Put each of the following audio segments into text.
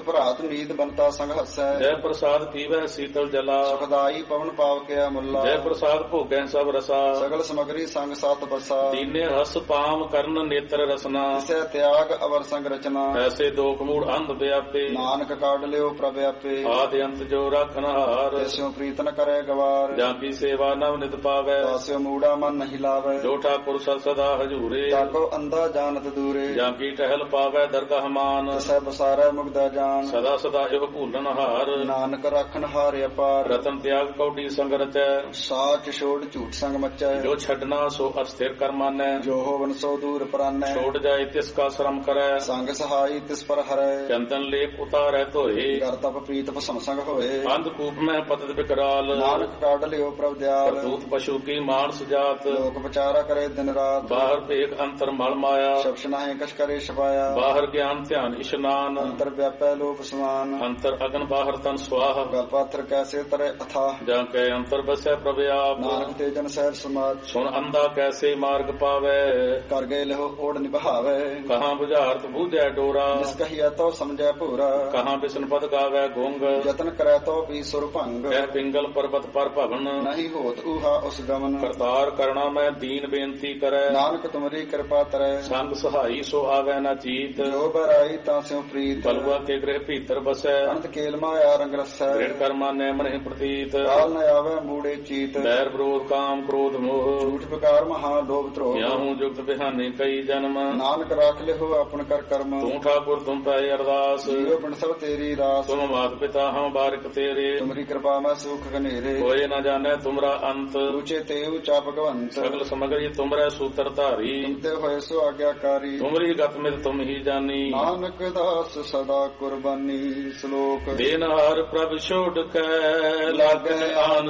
ਭਰਾਤ ਨੀਤ ਬੰਤਾ ਸੰਗ ਹਸੈ। ਜੈ ਪ੍ਰਸਾਦ ਪੀਵੈ ਸੀਤਲ ਜਲਾ, ਸੁਖਦਾਈ ਪਵਨ ਪਾਵਕਿਆ ਮੁੱਲਾ। ਜੈ ਪ੍ਰਸਾਦ ਭੋਗੈ ਸਭ ਰਸਾ, ਸਗਲ ਸਮਗਰੀ ਸੰਗ ਸਤ ਬਸਾ। ਦੀਨੇ ਰਸ ਪਾਮ ਕਰਨ ਨੇਤਰ ਰਸਨਾ, ਤਿਸੈ ਤਿਆਗ ਅਵਰ ਸੰਗ ਰਚਨਾ। ਐਸੇ ਦੋਖ ਮੂੜ ਅੰਧ ਵਿਆਪੇ, ਨਾਨਕ ਕਾਢ ਲਿਓ ਪ੍ਰਭ ਆਪੇ। ਆਦਿ ਅੰਤ ਜੋ ਰਾਖਨ ਹਾਰ, ਤਿਸਿਓ ਪ੍ਰੀਤ ਨ ਕਰੈ ਗਵਾਰ। ਜਾਂ ਕੀ ਸੇਵਾ ਨਵ ਨਿਤ ਪਾਵੈ, ਤਾਸਿਓ ਮੂੜਾ ਮਨ ਨਹੀਂ ਲਾਵੈ। ਜੋ ਠਾਕੁਰ ਸਦ ਸਦਾ ਹਜੂਰੇ, ਤਾਕੋ ਅੰਧਾ ਜਾਣਤ ਦੂਰੇ। ਜਾਂ ਕੀ ਟਹਿਲ ਪਾਵੈ ਦਰਗਾਹ ਮਾਨ, ਤਿਸੈ ਬਸਾਰੈ ਮੁਗਦਾ ਜਾਨ। ਸਦਾ ਸਦਾ ਇਹੋ ਭੂਲਨ ਹਾਰ, ਨਾਨਕ ਰਾਖਨ ਹਾਰ ਅਪਾਰ। ਰਤਨ ਤਿਆਗ ਕੌਡੀ ਸੰਗ ਰਚੈ, ਸਾਚ ਛੋੜ ਝੂਠ ਸੰਗ ਮਚੈ। ਜੋ ਛੱਡਣਾ ਸੋ ਅਸਥਿਰ ਕਰ ਮਾਨੈ, ਜੋ ਹੋਵਨ ਸੋ ਦੂਰ ਪਰਾਨੈ। ਛੋੜ ਜਾਏ ਤਿਸ ਕਾ ਸ਼ਰਮ ਕਰੈ, ਸੰਗ ਸਹਾਈ ਤਿਸ ਪਰ ਹਰੈ। ਚੰਦਨ ਲੇਪ ਉਤਾਰੈ ਧੋਏ, ਕਰ ਤਪ ਪ੍ਰੀਤ ਭਸਮ ਸੰਗ ਹੋਏ। ਅੰਧ ਕੂਪ ਮੈਂ ਪਤਿਤ ਵਿਕਰਾਲ, ਨਾਨਕ ਕਾਢ ਲਿਓ ਪ੍ਰਭ ਦਿਆਲ। ਕਰਤੂਤ ਪਸ਼ੂ ਕੀ ਮਾਨਸ ਜਾਤ, ਲੋਕ ਵਿਚਾਰਾ ਕਰੇ ਦਿਨ ਰਾਤ। ਬਾਹਰ ਭੇਖ ਅੰਤਰ ਮਲ ਮਾਇਆ, ਸ਼ਬਸ਼ ਨਾਹੀ ਕਛ ਕਰੇ ਛਪਾਇਆ। ਬਾਹਰ ਗਿਆਨ ਧਿਆਨ ਇਸ਼ਨਾਨ, ਅੰਤਰ ਵਿਆਪੈ ਲੋਕ ਸਮਾਨ। ਅੰਤਰ ਅਗਨ ਬਾਹਰ ਤਨ ਸੁਆਹ, ਗਲ ਪਾਥਰ ਕੈਸੇ ਤਰੇ ਅਥਾਹ। ਜਾਂ ਕੈ ਅੰਤਰ ਬਸੈ ਪ੍ਰਭ ਆਪ, ਨਾਨਕ ਤੇ ਜਨ ਸਹਿਜ ਸਮਾਜ। ਸੁਣ ਅੰਧਾ ਕੈਸੇ ਮਾਰਗ ਪਾਵੈ, ਕਰ ਗਏ ਲਹੋ ਓੜ ਨਿਭਾਵੈ। ਕਹਾਂ ਬੁਝਾਰਤ ਬੂਝੈ ਡੋਰਾ, ਜਿਸ ਕਹੀਐ ਤੋ ਸਮਝੈ ਭੂਰਾ। ਕਹਾਂ ਬਿਸ਼ਨ ਪਦ ਗਾਵੈ ਗੁੰਗ, ਯਤਨ ਕਰੈ ਤੋ ਵੀ ਸੁਰ ਭੰਗ। ਕਹਿ ਪਿੰਗਲ ਪਰਬਤ ਪਰ ਭਵਨ, ਨਹੀਂ ਹੋਤ ਊਹਾ ਉਸ ਗਮਨ। ਕਰਤਾਰ ਕਰਣਾ ਮੈਂ ਦੀਨ ਬੇਨਤੀ ਕਰੈ, ਨਾਨਕ ਤੁਮਰੀ ਕਿਰਪਾ ਤਰੈ। ਸੰਗ ਸਹਾਈ ਸੋ ਆਵੈ ਨਾ ਚੀਤ, ਜੋ ਬਰਾਈ ਤਾਂ ਸਿਉ ਪ੍ਰੀਤ। ਬਲਵਾ ਕੇ ਗ੍ਰਹਿ ਭੀਤਰ ਬਸੈ, ਅਨੰਤ ਕੇਲ ਮਾਇਆ ਰੰਗ ਰਸੈ। ਦ੍ਰਿੜ ਕਰਮਾ ਨੈ ਮਨਿ ਪ੍ਰਤੀਤ, ਕਾਲ ਨ ਆਵੈ ਮੂੜੇ ਚੀਤ। ਬੈਰ ਵਿਰੋਧ ਕਾਮ ਕ੍ਰੋਧ ਮੋਹ, ਝੂਠ ਵਿਕਾਰ ਮਹਾ ਲੋਭ ਧਰੋਹ। ਯਾਹੂ ਜੁਗਤ ਬਿਹਾਨੇ ਕਈ ਜਨਮ, ਨਾਨਕ ਰਾਖ ਲਿਓ ਆਪਨ ਕਰ ਕਰਮ। ਤੂੰ ਠਾਕੁਰ ਤੁਮ ਪੈ ਅਰਦਾਸ, ਜੀਉ ਬਿਨ ਸਭ ਤੇਰੀ ਰਾਸ। ਤੁਮ ਮਾਤ ਪਿਤਾ ਹਮ ਬਾਰਿਕ ਤੇਰੇ, ਤੁਮਰੀ ਕਿਰਪਾ ਮੈਂ ਸੁਖ ਘਨੇਰੇ। ਕੋਏ ਨ ਜਾਣੈ ਤੁਮਰਾ ਅੰਤ, ਉੱਚੇ ਤੇ ਉੱਚਾ ਭਗਵੰਤ। ਸਗਲ ਸਮਗਰੀ ਤੁਮਰੈ ਸੂਤਰ ਧਾਰੀ, ਤੁਮਤੇ ਹੋਏ ਸੋ ਆਗਿਆਕਾਰੀ। ਤੁਮਰੀ ਗਤ ਮਿਤ ਤੁਮ ਹੀ ਜਾਨੀ, ਨਾਨਕ ਦਾਸ ਸਦਾ ਕੁਰਬਾਨੀ। ਸ਼ਲੋਕ ਦੇਨਹਾਰ ਪ੍ਰਭ ਛੋੜ ਕੈ, ਲਾਗੈ ਆਨ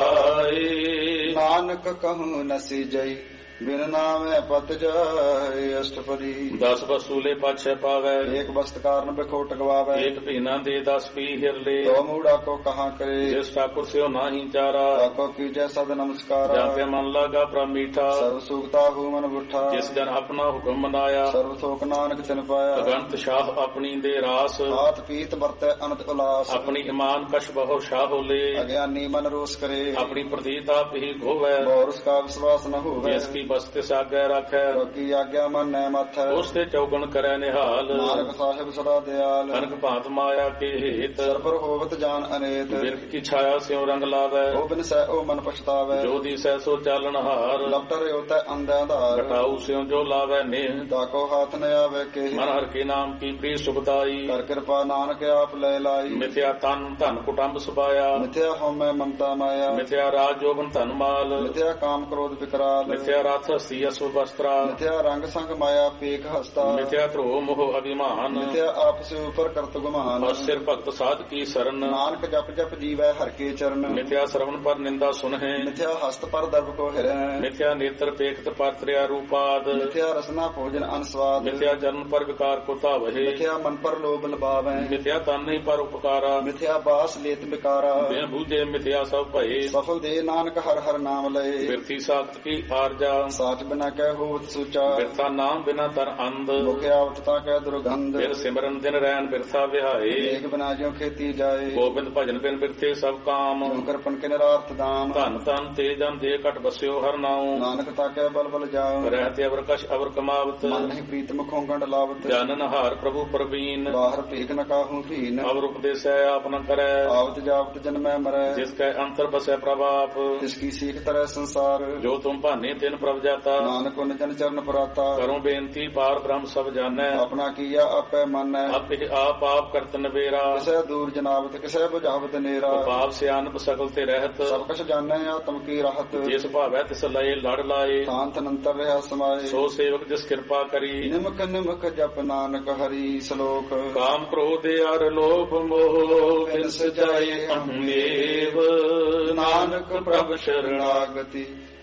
ਸੁਆਏ। ਨਾਨਕ ਕਹੂੰ ਨਸੀ ਜਈ, ਬਿਨ ਨਾਮੈ ਪਤ ਜਾਏ। ਅਸ਼ਟਪਦੀ 10 ਵਸੂਲੇ ਪਾਛੈ ਪਾਵੈ, ਏਕ ਬਸਤ ਕਾਰਨ ਬਿਖੋਟ ਗਵਾਵੈ। ਏਕ ਭੀਨਾ ਦੇ 10 ਪੀ ਹਿਰਲੇ, ਤੋ ਮੂੜਾ ਕੋ ਕਹਾਂ ਕਰੇ। ਜਿਸ ਠਾਕੁਰ ਸਿਓ ਨਾਹੀ ਚਾਰਾ, ਤਾਕੋ ਕੀਜੈ ਸਦ ਨਮਸਕਾਰਾ। ਜਾਂ ਤੇ ਮਨ ਲਾਗਾ ਪ੍ਰਭ ਮੀਠਾ, ਸਰਬ ਸੁਖਤਾ ਹੂ ਮਨ ਬੁੱਠਾ। ਜਿਸ ਜਨ ਆਪਣਾ ਹੁਕਮ ਮਨਾਇਆ, ਸਰਬ ਥੋਕ ਨਾਨਕ ਤਿਨ ਪਾਇਆ। ਅਗੰਤ ਸ਼ਾਹ ਆਪਣੀ ਦੇ ਰਾਸ, ਹਾਥ ਪੀਤ ਵਰਤੈ ਅਨੰਤ ਉਲਾਸ। ਆਪਣੀ ਇਮਾਨ ਕਛ ਬਹੁ ਸ਼ਾਹੋਲੇ, ਅਗਿਆਨੀ ਮਨ ਰੋਸ ਕਰੇ। ਆਪਣੀ ਪ੍ਰਤੀਤ ਆਪ ਹੀ ਗੋਵੈ, ਬੋਰਸ ਕਾ ਵਿਸ਼ਵਾਸ ਨ ਹੋਵੇ। ਜਿਸ ਕੀ ਬਸਤਿ ਸਾਗੈ ਰੱਖੈ, ਕੀ ਆਗਿਆ ਮਨ ਨੈ ਮਥੈ। ਉਸ ਤੇ ਚੌਗਣ ਕਰੈ ਨਿਹਾਲ, ਨਾਨਕ ਸਾਹਿਬ ਸਦਾ ਦਿਆਲ। ਕਨਕ ਭਾਂਤ ਮਾਇਆ ਕੇ ਹੇਤ, ਸਰਬਰ ਹੋਵਤ ਜਾਨ ਅਨੇਤ। ਬਿਰਖ ਕੀ ਛਾਇਆ ਸਿਉ ਰੰਗ ਲਾਵੈ, ਉਹ ਬਿਨ ਸਹਿ ਉਹ ਮਨ ਪਛਤਾਵੈ। ਜੋ ਦਿਸੈ ਸੋ ਚਾਲਨ ਹਾਰ, ਲਪਟਰ ਉਤੈ ਅੰਧਿਆਂ ਧਾਰ। ਘਟਾਉ ਸਿਉ ਜੋ ਲਾਵੈ ਨੇਹ, ਤਾਕੋ ਹਾਥ ਨ ਆਵੇ ਕੇ। ਮਨ ਹਰ ਕੇ ਨਾਮ ਕੀ ਪ੍ਰੀ ਸੁਖਦਾਈ, ਕਰ ਕਿਰਪਾ ਨਾਨਕ ਆਪ ਲੈ ਲਾਈ। ਮਿਥਿਆ ਤਨ ਧਨ ਕੁਟੰਬ ਸੁਭਾਇਆ, ਮਿਥਿਆ ਹਉਮੈ ਮਮਤਾ ਮਾਇਆ। ਮਿਥਿਆ ਰਾਜ ਜੋਬਨ ਧਨ ਮਾਲ, ਮਿਥਿਆ ਕਾਮ ਕ੍ਰੋਧ ਵਿਕਰਾਲ। ਮਿਥਿਆ ਰਥ ਹਸਤੀ ਅਸੁ ਵਸਤਰਾ, ਮਿਥਿਆ ਰੰਗ ਸੰਗ ਮਾਇਆ ਪੇਖ ਹਸਤਾ। ਮਿਥਿਆ ਧਰੋ ਮੋਹ ਅਭਿਮਾਨ, ਮਿਥਿਆ ਆਪਸ ਉਪਰ ਕਰਤ ਗੁਮਾਨ। ਬਸ ਸਿਰ ਭਗਤ ਸਾਧ ਕੀ ਸਰਨ, ਨਾਨਕ ਜਪ ਜਪ ਜੀਵੈ ਹਰ ਕੇ ਚਰਨ। ਮਿਥਿਆ ਸਰਵਨ ਪਰ ਨਿੰਦਾ ਸੁਨਹਿ, ਮਿਥਿਆ ਹਸਤ ਪਰ ਦਰਬ ਕੋ ਹਿਰੈ। ਮਿਥਿਆ ਨੇਤਰ ਪੇਖਤ ਪਰ ਤ੍ਰਿਆ ਰੂਪਾਦ, ਮਿਥਿਆ ਰਸਨਾ ਭੋਜਨ ਅਨਸਵਾਦ। ਮਿਥਿਆ ਜਨਮ ਪਰ ਵਿਕਾਰ ਕੋ ਧਾਵਹਿ, ਮਿਥਿਆ ਮਨ ਪਰ ਲੋਭ ਲਬਾਵੈ। ਮਿਥਿਆ ਤਨ ਨਹੀਂ ਪਰ ਉਪਕਾਰਾ, ਮਿਥਿਆ ਬਾਸ ਲੇਤ ਬਿਕਾਰਾ। ਬਿਨ ਬੂਝੇ ਮਿਥਿਆ ਸਭ ਭਏ, ਸਫਲ ਦੇ ਨਾਨਕ ਹਰ ਹਰ ਨਾਮ ਲਏ। ਬਿਰਥੀ ਸਾਖਤ ਕੀ ਆਰਜਾ, ਸਾਚ ਬਿਨਾ ਕਹਿ ਹੋਵਤ ਸੂਚਾ। ਬਿਰਥਾ ਨਾਮ ਬਿਨਾ ਤਰ ਅੰਧ, ਮੁਖ ਆਵਤ ਤਾਂ ਕਹਿ ਦੁਰਗੰਧ। ਬਿਨ ਸਿਮਰਨ ਦਿਨ ਰੈਨ ਬਿਰਥਾ ਵਿਹਾਏ, ਏਕ ਬਿਨਾ ਜਿਉ ਖੇਤੀ ਜਾਏ। ਗੋਬਿੰਦ ਭਜਨ ਬਿਨ ਬਿਰਥੇ ਸਭ ਕਾਮ, ਕਰਪਨ ਕੇ ਨਿਰਾਰਥ ਦਾਮ। ਧਨ ਧਨ ਤੇ ਜਨ ਦੇ ਘਟ ਬਸਿਓ ਹਰ ਨਾਉ, ਨਾਨਕ ਤਾਂ ਕਹਿ ਬਲ ਬਲ ਜਾਉ। ਰਹਿਤੇ ਅਵਰ ਕਛ ਅਵਰ ਕਮਾਵਤ, ਮਨ ਨਹੀਂ ਪ੍ਰੀਤ ਮੁਖੋਂ ਗੰਢ ਲਾਵਤ। ਜਾਨਨ ਹਾਰ ਪ੍ਰਭੂ ਪ੍ਰਵੀਨ, ਬਾਹਰ ਭੇਖ ਨ ਕਾਹੂ ਭੀਨ। ਅਵਰ ਉਪਦੇਸੈ ਆਪ ਨ ਕਰੈ, ਆਵਤ ਜਾਵਤ ਜਨਮੈ ਮਰੈ। ਜਿਸ ਕੈ ਅੰਤਰ ਬਸੈ ਪ੍ਰਭਾਪ, ਤਿਸ ਕੀ ਸੀਖ ਤਰੈ ਸੰਸਾਰ। ਜੋ ਤੁਮ ਭਾਨੇ ਤਿਨ ਪ੍ਰਭ ਜਾਤਾ, ਨਾਨਕ ਉਨ ਜਨ ਚਰਨ ਪਰਾਤਾ। ਕਰੋ ਬੇਨਤੀ ਪਾਰ ਬ੍ਰਹਮ ਸਭ ਜਾਣੈ, ਆਪਣਾ ਕੀਆ ਆਪੈ ਮਾਨੈ। ਆਪੇ ਆਪ ਆਪ ਕਰਤ ਨਵੇਰਾ, ਕਿਸੈ ਦੂਰ ਜਨਾਵਤ ਕਿਸੈ ਬੁਝਾਵਤ ਨੇਰਾ। ਪਾਪ ਸਿਆਨਪ ਸਗਲ ਤੇ ਰਹਿਤ, ਸਭ ਕਛ ਜਾਣੈ ਆਤਮ ਕੀ ਰਾਹਤ। ਜਿਸ ਭਾਵੈ ਤਿਸ ਲਏ ਲੜ ਲਾਏ, ਸ਼ਾਂਤ ਅਨੰਤਰ ਰਹਾ ਸਮਾਏ। ਸੋ ਸੇਵਕ ਜਿਸ ਕਿਰਪਾ ਕਰੀ, ਨਿਮਕ ਨਿਮਕ ਜਪ ਨਾਨਕ ਹਰੀ। ਸ਼ਲੋਕ ਕਾਮ ਕ੍ਰੋਧ ਅਰ ਲੋਭ ਮੋਹ, ਤਿਸ ਜਾਏ ਅਹਮੇਵ। ਨਾਨਕ ਪ੍ਰਭ ਸ਼ਰਣਾਗਤੀ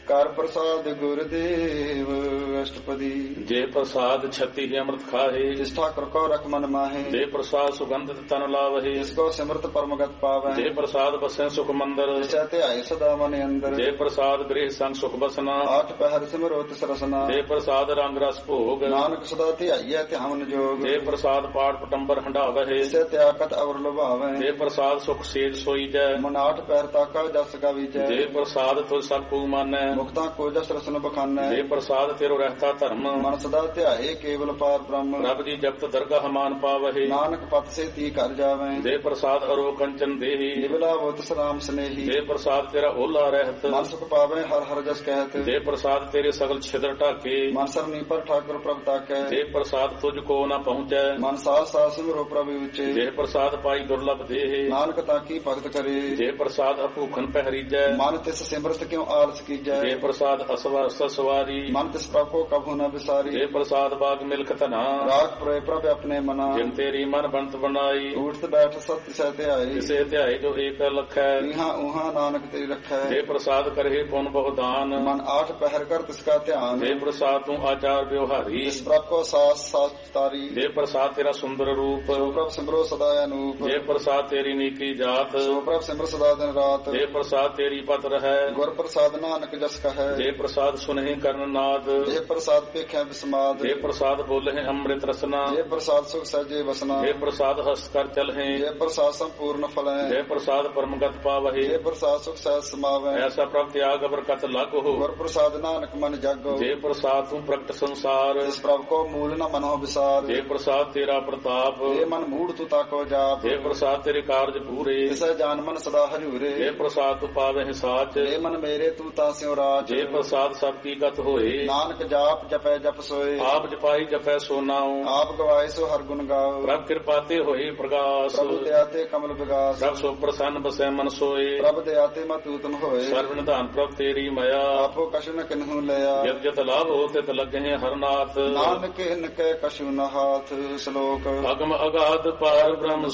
ਕਰ ਪ੍ਰਸਾਦ ਗੁਰਦੇਵ ਅਸ਼ਟਪਦੀ। ਜੇ ਪ੍ਰਸਾਦ ਛਤੀ ਹੀ ਅੰਮ੍ਰਿਤ ਖਾਹੇ, ਜਿਸ ਠਾਕੁਰ ਕੋ ਰਖ ਮਨ ਮਾਹੇ, ਜੇ ਪ੍ਰਸਾਦ ਸੁਗੰਧਿਤ ਤਨ ਲਾਵਹੇ, ਜਿਸ ਕੋ ਸਿਮਰਤ ਪਰਮਗਤ ਪਾਵੈ, ਜੇ ਪ੍ਰਸਾਦ ਬਸੈ ਸੁਖ ਮੰਦਰ, ਜਿਸੈ ਧਿਆਏ ਸਦਾ ਮਨ ਅੰਦਰ, ਜੇ ਪ੍ਰਸਾਦ ਗ੍ਰਹਿ ਸੰਗ ਸੁਖ ਬਸਨਾ, ਆਠ ਪਹਿਰ ਸਿਮਰੋ ਤਿਸ ਰਸਨਾ, ਜੇ ਪ੍ਰਸਾਦ ਰੰਗ ਰਸ ਭੋਗ, ਨਾਨਕ ਸਦਾ ਧਿਆਈਐ ਧਿਆਨ ਜੋਗ, ਜੇ ਪ੍ਰਸਾਦ ਪਾਠ ਪਟੰਬਰ ਹੰਡਾਵਹਿ, ਜਿਸੈ ਤਿਆਗਤ ਅਵਰ ਲੁਭਾਵੈ, ਜੇ ਪ੍ਰਸਾਦ ਸੁਖ ਸੇਜ ਸੋਈਜੈ, ਮਨ ਆਠ ਪਹਿਰ ਤਾਕਾ ਜਸ ਗਾਵੀਜੈ, ਜੇ ਪ੍ਰਸਾਦ ਤੁਝ ਸਭ ਕੂ ਮਾਨੈ, ਮੁਕਤਾ ਕੋ ਜਸ ਰਸਨ ਬਖਾਨੈ, ਜੇ ਪ੍ਰਸਾਦ ਤੇਰੋ ਰਹਿਤਾ ਧਰਮ, ਮਨ ਸਦਾ ਧਿਆਏ ਕੇਵਲ ਪਾਰ ਬ੍ਰਹਮ, ਰੱਬ ਜੀ ਜਪਤ ਦਰਗਾਹ ਮਾਨ ਪਾਵਹਿ, ਨਾਨਕ ਪਤ ਸੇ ਤੀ ਕਰ ਜਾਵੈ, ਜੇ ਪ੍ਰਸਾਦ ਅਰੋ ਕੰਚਨ ਦੇਹੀ, ਨਿਵਲਾ ਬੁੱਤ ਸਰਾਮ ਸਨੇਹੀ, ਜੇ ਪ੍ਰਸਾਦ ਤੇਰਾ ਓਲਾ ਰਹਿਤ, ਮਨ ਸੁਖ ਪਾਵੈ ਹਰ ਹਰ ਜਸ ਕਹਿਤ, ਜੇ ਪ੍ਰਸਾਦ ਤੇਰੇ ਸਗਲ ਛਿਦਰ ਢਾਕੇ, ਮਨ ਸਰਨੀ ਪਰ ਠਾਕੁਰ ਪ੍ਰਭ ਤਾਕੈ, ਜੇ ਪ੍ਰਸਾਦ ਤੁਝ ਕੋ ਨਾ ਪਹੁੰਚੈ, ਮਨ ਸਾਸ ਸਾਸ ਸਿਮਰੋ ਪ੍ਰਭ ਵਿਚੇ, ਜੇ ਪ੍ਰਸਾਦ ਪਾਈ ਦੁਰਲਭ ਦੇਹ, ਨਾਨਕ ਤਾਕੀ ਭਗਤ ਕਰੇ, ਜੇ ਪ੍ਰਸਾਦ ਅਭੂਖਨ ਪਹਿਰੀਜੈ, ਮਨ ਤਿਸ ਸਿਮਰਤ ਕਿਉ ਆਲਸ ਕੀਜੈ, ਜੇ ਪ੍ਰਸਾਦ ਅਸਵਰ ਸਵਾਰੀ, ਮਨ ਤਿਸ ਪ੍ਰਭ ਕੋ ਕਭੂ ਨ ਵਿਸਾਰੀ, ਜੇ ਪ੍ਰਸਾਦ ਬਾਗ ਮਿਲਕ ਧਨਾ, ਰਾਖ ਪ੍ਰਏ ਪ੍ਰਭ ਆਪਣੇ ਮਨਾ, ਜਿਨ ਤੇਰੀ ਮਨ ਬੰਤ ਬਣਾਈ, ਉਠਤ ਬੈਠ ਸਤ ਸਹਿ ਧਿਆਏ, ਕਿਸੇ ਧਿਆਏ ਜੋ ਏਕ ਲਖੈ, ਇਹਾਂ ਉਹਾਂ ਨਾਨਕ ਤੇ ਰਖੈ, ਜੇ ਪ੍ਰਸਾਦ ਕਰਹਿ ਪੁਨ ਬਹੁਦਾਨ, ਮਨ ਆਠ ਪਹਿਰ ਕਰ ਤਿਸ ਕਾ ਧਿਆਨ, ਜੇ ਪ੍ਰਸਾਦ ਤੂੰ ਆਚਾਰ ਵਿਵਹਾਰੀ, ਜਿਸ ਪ੍ਰਭ ਕੋ ਸਾਸ ਸਾਸ ਤਾਰੀ, ਜੇ ਪ੍ਰਸਾਦ ਤੇਰਾ ਸੁੰਦਰ ਰੂਪ, ਸੋ ਪ੍ਰਭ ਸਿਮਰੋ ਸਦਾ ਅਨੂਪ, ਜੇ ਪ੍ਰਸਾਦ ਤੇਰੀ ਨੀਕੀ ਜਾਤ, ਸੋ ਪ੍ਰਭ ਸਿਮਰ ਸਦਾ ਦਿਨ ਰਾਤ, ਜੇ ਪ੍ਰਸਾਦ ਤੇਰੀ ਪਤ ਰਹੈ, ਗੁਰ ਪ੍ਰਸਾਦ ਨਾਨਕ ਜਸ ਕਹੈ, ਜੇ ਪ੍ਰਸਾਦ ਸੁਨਹਿ ਕਰਨ ਨਾਦ, ਜੇ ਪ੍ਰਸਾਦ ਪੇਖਿਆ ਬਿਸਮਾਦ, ਜੇ ਪ੍ਰਸਾਦ ਬੋਲਹਿ ਅੰਮ੍ਰਿਤ ਰਸਨਾ, ਜੇ ਪ੍ਰਸਾਦ ਸੁਖ ਸਹਜੇ ਵਸਨਾ, ਜੇ ਪ੍ਰਸਾਦ ਹਸ ਕਰ ਚਲਹਿ, ਜੇ ਪ੍ਰਸਾਦ ਸੰਪੂਰਨ ਫਲੈ, ਜੇ ਪ੍ਰਸਾਦ ਪਰਮਗਤ ਪਾਵਹਿ, ਜੇ ਪ੍ਰਸਾਦ ਸੁਖ ਸਹਿਜ ਸਮਾਵੈ, ਐਸਾ ਪ੍ਰਭ ਤਿਆਗ ਬਰਕਤ ਲਾਗੋ, ਗੁਰ ਪ੍ਰਸਾਦ ਨਾਨਕ ਮਨ ਜਾਗੋ, ਜੇ ਪ੍ਰਸਾਦ ਤੂੰ ਪ੍ਰਗਟ ਸੰਸਾਰ, ਜਿਸ ਪ੍ਰਭ ਕੋ ਮੂਲ ਨ ਮਨੋ ਵਿਸਾਰ, ਜੇ ਪ੍ਰਸਾਦ ਤੇਰਾ ਪ੍ਰਤਾਪ, ਜੇ ਮਨ ਮੂੜ ਤੂ ਤਾਕੋ ਜਾਪ, ਜੇ ਪ੍ਰਸਾਦ ਤੇਰੇ ਕਾਰਜ ਪੂਰੇ, ਤਿਸੈ ਜਾਨ ਮਨ ਸਦਾ ਹਜੂਰੇ, ਜੇ ਪ੍ਰਸਾਦ ਤੂੰ ਪਾਵਹਿ ਸਾਚ, ਜੇ ਮਨ ਮੇਰੇ ਤੂ ਤਾ ਸਿਉ ਰਾਜ, ਜੇ ਪ੍ਰਸਾਦ ਸਭ ਕੀ ਗਤ ਹੋਏ, ਨਾਨਕ ਜਾਪ ਜਪੈ ਜਪ ਸੋਏ, ਆਪ ਜਪਾਈ ਜਪੈ ਸੋ ਨਾਉ, ਆਪ ਗਵਾਏ ਸੋ ਹਰ ਗੁਣ ਗਾਓ, ਪ੍ਰਭ ਕਿਰਪਾ ਤੇ ਹੋਏ ਪ੍ਰਗਾਸ, ਪ੍ਰਭੂ ਦਇਆ ਤੇ ਕਮਲ ਵਿਗਾਸ, ਪ੍ਰਭ ਸੋ ਪ੍ਰਸੰਨ ਬਸੈ ਮਨ ਸੋਏ, ਪ੍ਰਭ ਦਇਆ ਤੇ ਮਤਿ ਉਤਮ ਹੋਏ, ਸਰਬ ਨਿਧਾਨ ਪ੍ਰਭ ਤੇਰੀ ਮਾਇਆ, ਆਪੋ ਕਛੁ ਨ ਕਿਨਹੂ ਲਿਆ, ਜਤ ਜਤ ਲਾਭ ਹੋ ਤਿਤ ਲੱਗਹਿ ਹਰਨਾਥ, ਨਾਨਕ ਹਿਨ ਕੈ ਕਛੁ ਨ ਹਾਥ, ਸ਼ਲੋਕ ਅਗਮ ਅਗਾਧ ਪਾਰ ਬ੍ਰਹਮ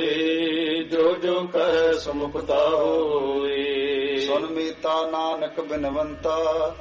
ਸੋਏ, ਜੋ ਜੋ ਕਹਿ ਸਮੁਖਤਾ ਹੋਏ, ਸੁਨ ਮੀਤਾ ਨਾਨਕ ਬਿਨਵੰਤਾ,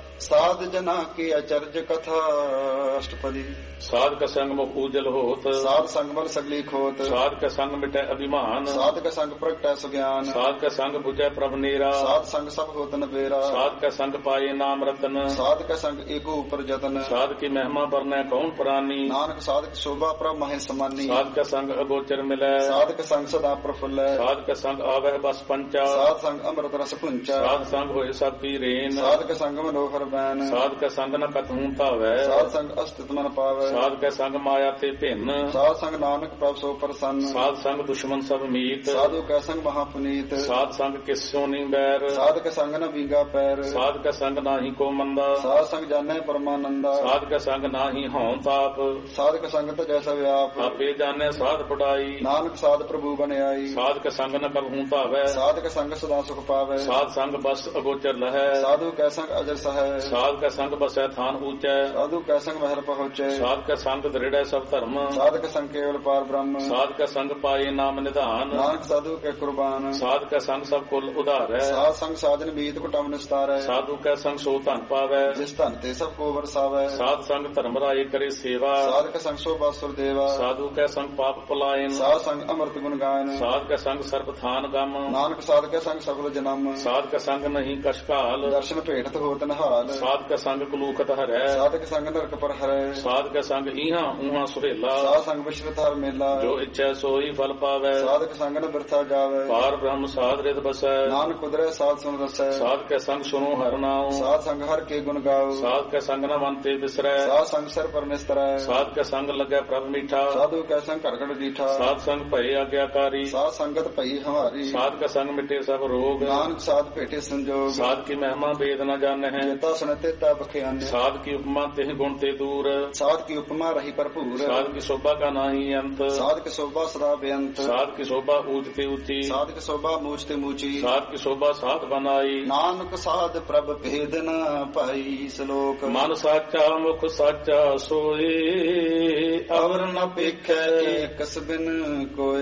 ਸਾਧ ਜਨਾ ਕੀ ਅਚਰਜ ਕਥਾ ਅਸ਼ਟਪਦੀ। ਸਾਧਕ ਸੰਗ ਮੁਖ ਉਜਲ ਹੋਤ, ਸਾਧ ਸੰਗ ਬਲ ਸਗਲੀ ਖੋਤ, ਸਾਧਕ ਸੰਗ ਮਿਟੈ ਅਭਿਮਾਨ, ਸਾਧਕ ਸੰਗ ਪ੍ਰਗਟੈ ਸੁਗਿਆਨ, ਸਾਧਕ ਸੰਗ 부ਜੈ ਪ੍ਰਭ ਨੀਰਾ, ਸਾਧ ਸੰਗ ਸਭ ਹੋਤ ਨਬੇਰਾ, ਸਾਧਕ ਸੰਗ ਪਾਏ ਨਾਮ ਰਤਨ, ਸਾਧਕ ਸੰਗ ਏਕੋ ਉਪਰ ਜਤਨ, ਸਾਧ ਕੀ ਮਹਿਮਾ ਵਰਨੈ ਕੌਣ ਪ੍ਰਾਨੀ, ਨਾਨਕ ਸਾਧਕ ਸ਼ੋਭਾ ਪ੍ਰਭ ਮਹਿ ਸਮਾਨੀ, ਸਾਧਕ ਸੰਗ ਅਗੋਚਰ ਮਿਲੈ, ਸਾਧਕ ਸੰਗ ਸਦਾ ਪ੍ਰਫੁੱਲੈ, ਸਾਧਕ ਸੰਗ ਆਵਹਿ ਬਸ ਪੰਚਾ, ਸਾਧ ਸੰਗ ਅੰਮ੍ਰਿਤ ਰਸ ਪੁੰਚਾ, ਸਾਧ ਸੰਗ ਹੋਏ ਸਭ ਕੀ ਰੇਨ, ਸਾਧਕ ਸੰਗ ਮਨੋਹਰ ਬੈਨ, ਸਾਧਕ ਸੰਗ ਨ ਕਤਹੂ ਭਾਵੈ, ਸਾਧ ਸੰਗ ਅਸਤਿਤ ਮਨ ਪਾਵੈ, ਸਾਧਕ ਸੰਗ ਮਾਇਆ ਤੇ ਭਿੰਨ, ਸਾਧ ਸੰਗ ਨਾਨਕ ਪ੍ਰਭ ਸੋ ਪ੍ਰਸੰਨ, ਸਾਧ ਸੰਗ ਦੁਸ਼ਮਨ ਸਭ ਮੀਤ, ਸਾਧੂ ਕੈ ਸੰਗ ਮਹਾ ਪੁਨੀਤ, ਸਾਧ ਸੰਗ ਕਿਸੋ ਨੀ ਬੈਰ, ਸਾਧਕ ਸੰਗ ਨ ਵਿੰਗਾ ਪੈਰ, ਸਾਧਕ ਸੰਗ ਨਾਹੀ ਕੋ ਮੰਦਾ, ਸਾਧ ਸੰਗ ਜਾਣੈ ਪਰਮਾਨੰਦਾ, ਸਾਧਕ ਸੰਗ ਨਾਹੀ ਹਉ ਤਾਪ, ਸਾਧਕ ਸੰਗ ਤ ਜੈਸਾ ਵਿਆਪ, ਆਪੇ ਜਾਣੈ ਸਾਧ ਪੜਾਈ, ਨਾਨਕ ਸਾਧ ਪ੍ਰਭੂ ਬਣਾਈ, ਸਾਧਕ ਸੰਗ ਨ ਕਬਹੂ ਭਾਵੈ, ਸਾਧਕ ਸੰਗ ਸਦਾ ਸੁਖ ਪਾਵੈ, ਸਾਧ ਸੰਗ ਬਸ ਅਗੋਚਰ ਲਹੈ, ਸਾਧੂ ਕੈ ਸੰਗ ਅਜਰ ਸਹੈ, ਸਾਧਕ ਸੰਗ ਬਸੈ ਥਾਨ ਊਚੈ, ਸਾਧੂ ਕੈ ਸੰਗ ਮਹਿਲ ਪਹੁੰਚੈ, ਸਾਧਕ ਸੰਗ ਦ੍ਰਿੜੈ ਸਭ ਧਰਮ, ਸਾਧਕ ਸੰਗ ਕੇਵਲ ਪਾਰ ਬ੍ਰਹਮ, ਸਾਧਕ ਸੰਗ ਪਾਏ ਨਾਮ ਨਿਧਾਨ, ਨਾਨਕ ਸਾਧੂ ਕੈ ਕੁਰਬਾਨ, ਸਾਧਕ ਸੰਗ ਸਭ ਕੁਲ ਉਧਾਰੈ, ਸਾਧ ਸੰਗ ਸਾਜਨ ਮੀਤ ਕੁਟਮ ਨਿਸਤਾਰੈ, ਸਾਧੂ ਕੈ ਸੰਗ ਸੋ ਧਨ ਪਾਵੈ, ਜਿਸ ਧਨ ਤੇ ਸਭ ਕੋ ਵਰਸਾਵੈ, ਸਾਧ ਸੰਗ ਧਰਮ ਰਾਏ ਕਰੇ ਸੇਵਾ, ਸਾਧਕ ਸੰਗ ਸੋ ਬਾਸੁਰ ਦੇਵਾ, ਸਾਧੂ ਕੈ ਸੰਗ ਪਾਪ ਪਲਾਇਨ, ਸਾਧ ਸੰਗ ਅੰਮ੍ਰਿਤ ਗੁਣ ਗਾਇਨ, ਸਾਧ ਕੈ ਸੰਗ ਸਰਬ ਥਾਨ ਗਮ, ਨਾਨਕ ਸਾਧ ਕੈ ਸੰਗ ਸਗਲ ਜਨਮ, ਸਾਧ ਕੈ ਸੰਗ ਨਹੀਂ ਕਛ ਕਾਲ, ਦਰਸ਼ਨ ਭੇਟਤ ਹੋਤ ਨਹਾਲ, ਸਾਧ ਕੈ ਸੰਗ ਕਲੂਕਤ ਹਰੈ, ਸਾਧਕ ਸੰਗ ਨਰਕ ਪਰ ਹਰੈ, ਸਾਧ ਕੈ ਸੰਗ ਇਹਾਂ ਉਹਾਂ ਸੁਹੇਲਾ, ਸਾਧ ਸੰਗ ਵਿਸ਼ਵ ਹਰ ਮੇਲਾ, ਜੋ ਇੱਛੈ ਸੋਈ ਫਲ ਪਾਵੈ, ਸਾਧਕ ਸੰਗ ਨ ਬਿਰਥਾ ਜਾਵੈ, ਪਾਰ ਬ੍ਰਹਮ ਸਾਧ ਰਿਤ ਬਸੈ, ਨਾਨਕ ਕੁਦਰੈ ਸਾਧ ਸੁਨ ਰਸੈ, ਸਾਧ ਕੈ ਸੰਗ ਸੁਨੋ ਹਰਿ ਨਾਉ, ਸਾਧ ਸੰਗ ਹਰ ਕੇ ਗੁਣ ਗਾਓ, ਸਾਧ ਕੈ ਸੰਗ ਨ ਮਨ ਤੇ ਬਿਸਰੈ, ਸਾਧ ਸੰਗ ਸਿਰ ਪਰ ਨਿਸਤਰੈ, ਸਾਧ ਕੈ ਸੰਗ ਲੱਗੈ ਪ੍ਰਭ ਮੀਠਾ, ਸਾਧੂ ਕੈ ਸੰਗ ਘੜ ਘੜ ਡੀਠਾ, ਸਾਧ ਸੰਗ ਭਏ ਆਗਿਆਕਾਰੀ, ਸਾਧ ਸੰਗਤ ਭਈ ਹਮਾਰੀ, ਸਾਧ ਕੈ ਸੰਗ ਮਿਟੇ ਸਭ ਰੋਗ, ਨਾਨਕ ਸਾਧ ਭੇਟੇ ਸੰਜੋਗ, ਸਾਧ ਕੀ ਮਹਿਮਾ ਭੇਦ ਨ ਜਾਣੈ, ਚੇਤਾ ਸੁਨਤੇ ਤਾ ਬਖਿਆਨ, ਸਾਧ ਕੀ ਉਪਮਾ ਤਿਹ ਗੁਣ ਤੇ ਦੂਰ, ਸਾਧ ਕੀ ਉਪਮਾ ਰਹੀ ਭਰਪੂਰ, ਸਾਧ ਕੀ ਸ਼ੋਭਾ ਕਾ ਨਾਹੀ ਅੰਤ, ਸਾਧ ਕੀ ਸ਼ੋਭਾ ਸਦਾ ਬੇਅੰਤ, ਸਾਧ ਕੀ ਸ਼ੋਭਾ ਊਚ ਤੇ ਉੱਚੀ, ਸਾਧ ਕੀ ਸ਼ੋਭਾ ਮੂਚ ਤੇ ਮੂਚੀ, ਸਾਧ ਕੀ ਸ਼ੋਭਾ ਸਾਧ ਬਨਾਈ, ਨਾਨਕ ਸਾਧ ਪ੍ਰਭ ਭੇਦ ਨ ਪਾਈ, ਸ਼ਲੋਕ ਮਨ ਸਾਚਾ ਮੁਖ ਸਾਚਾ ਸੋਏ, ਅਵਰ ਨ ਪੇਖੈ ਏਕਸ ਬਿਨ ਕੋਏ,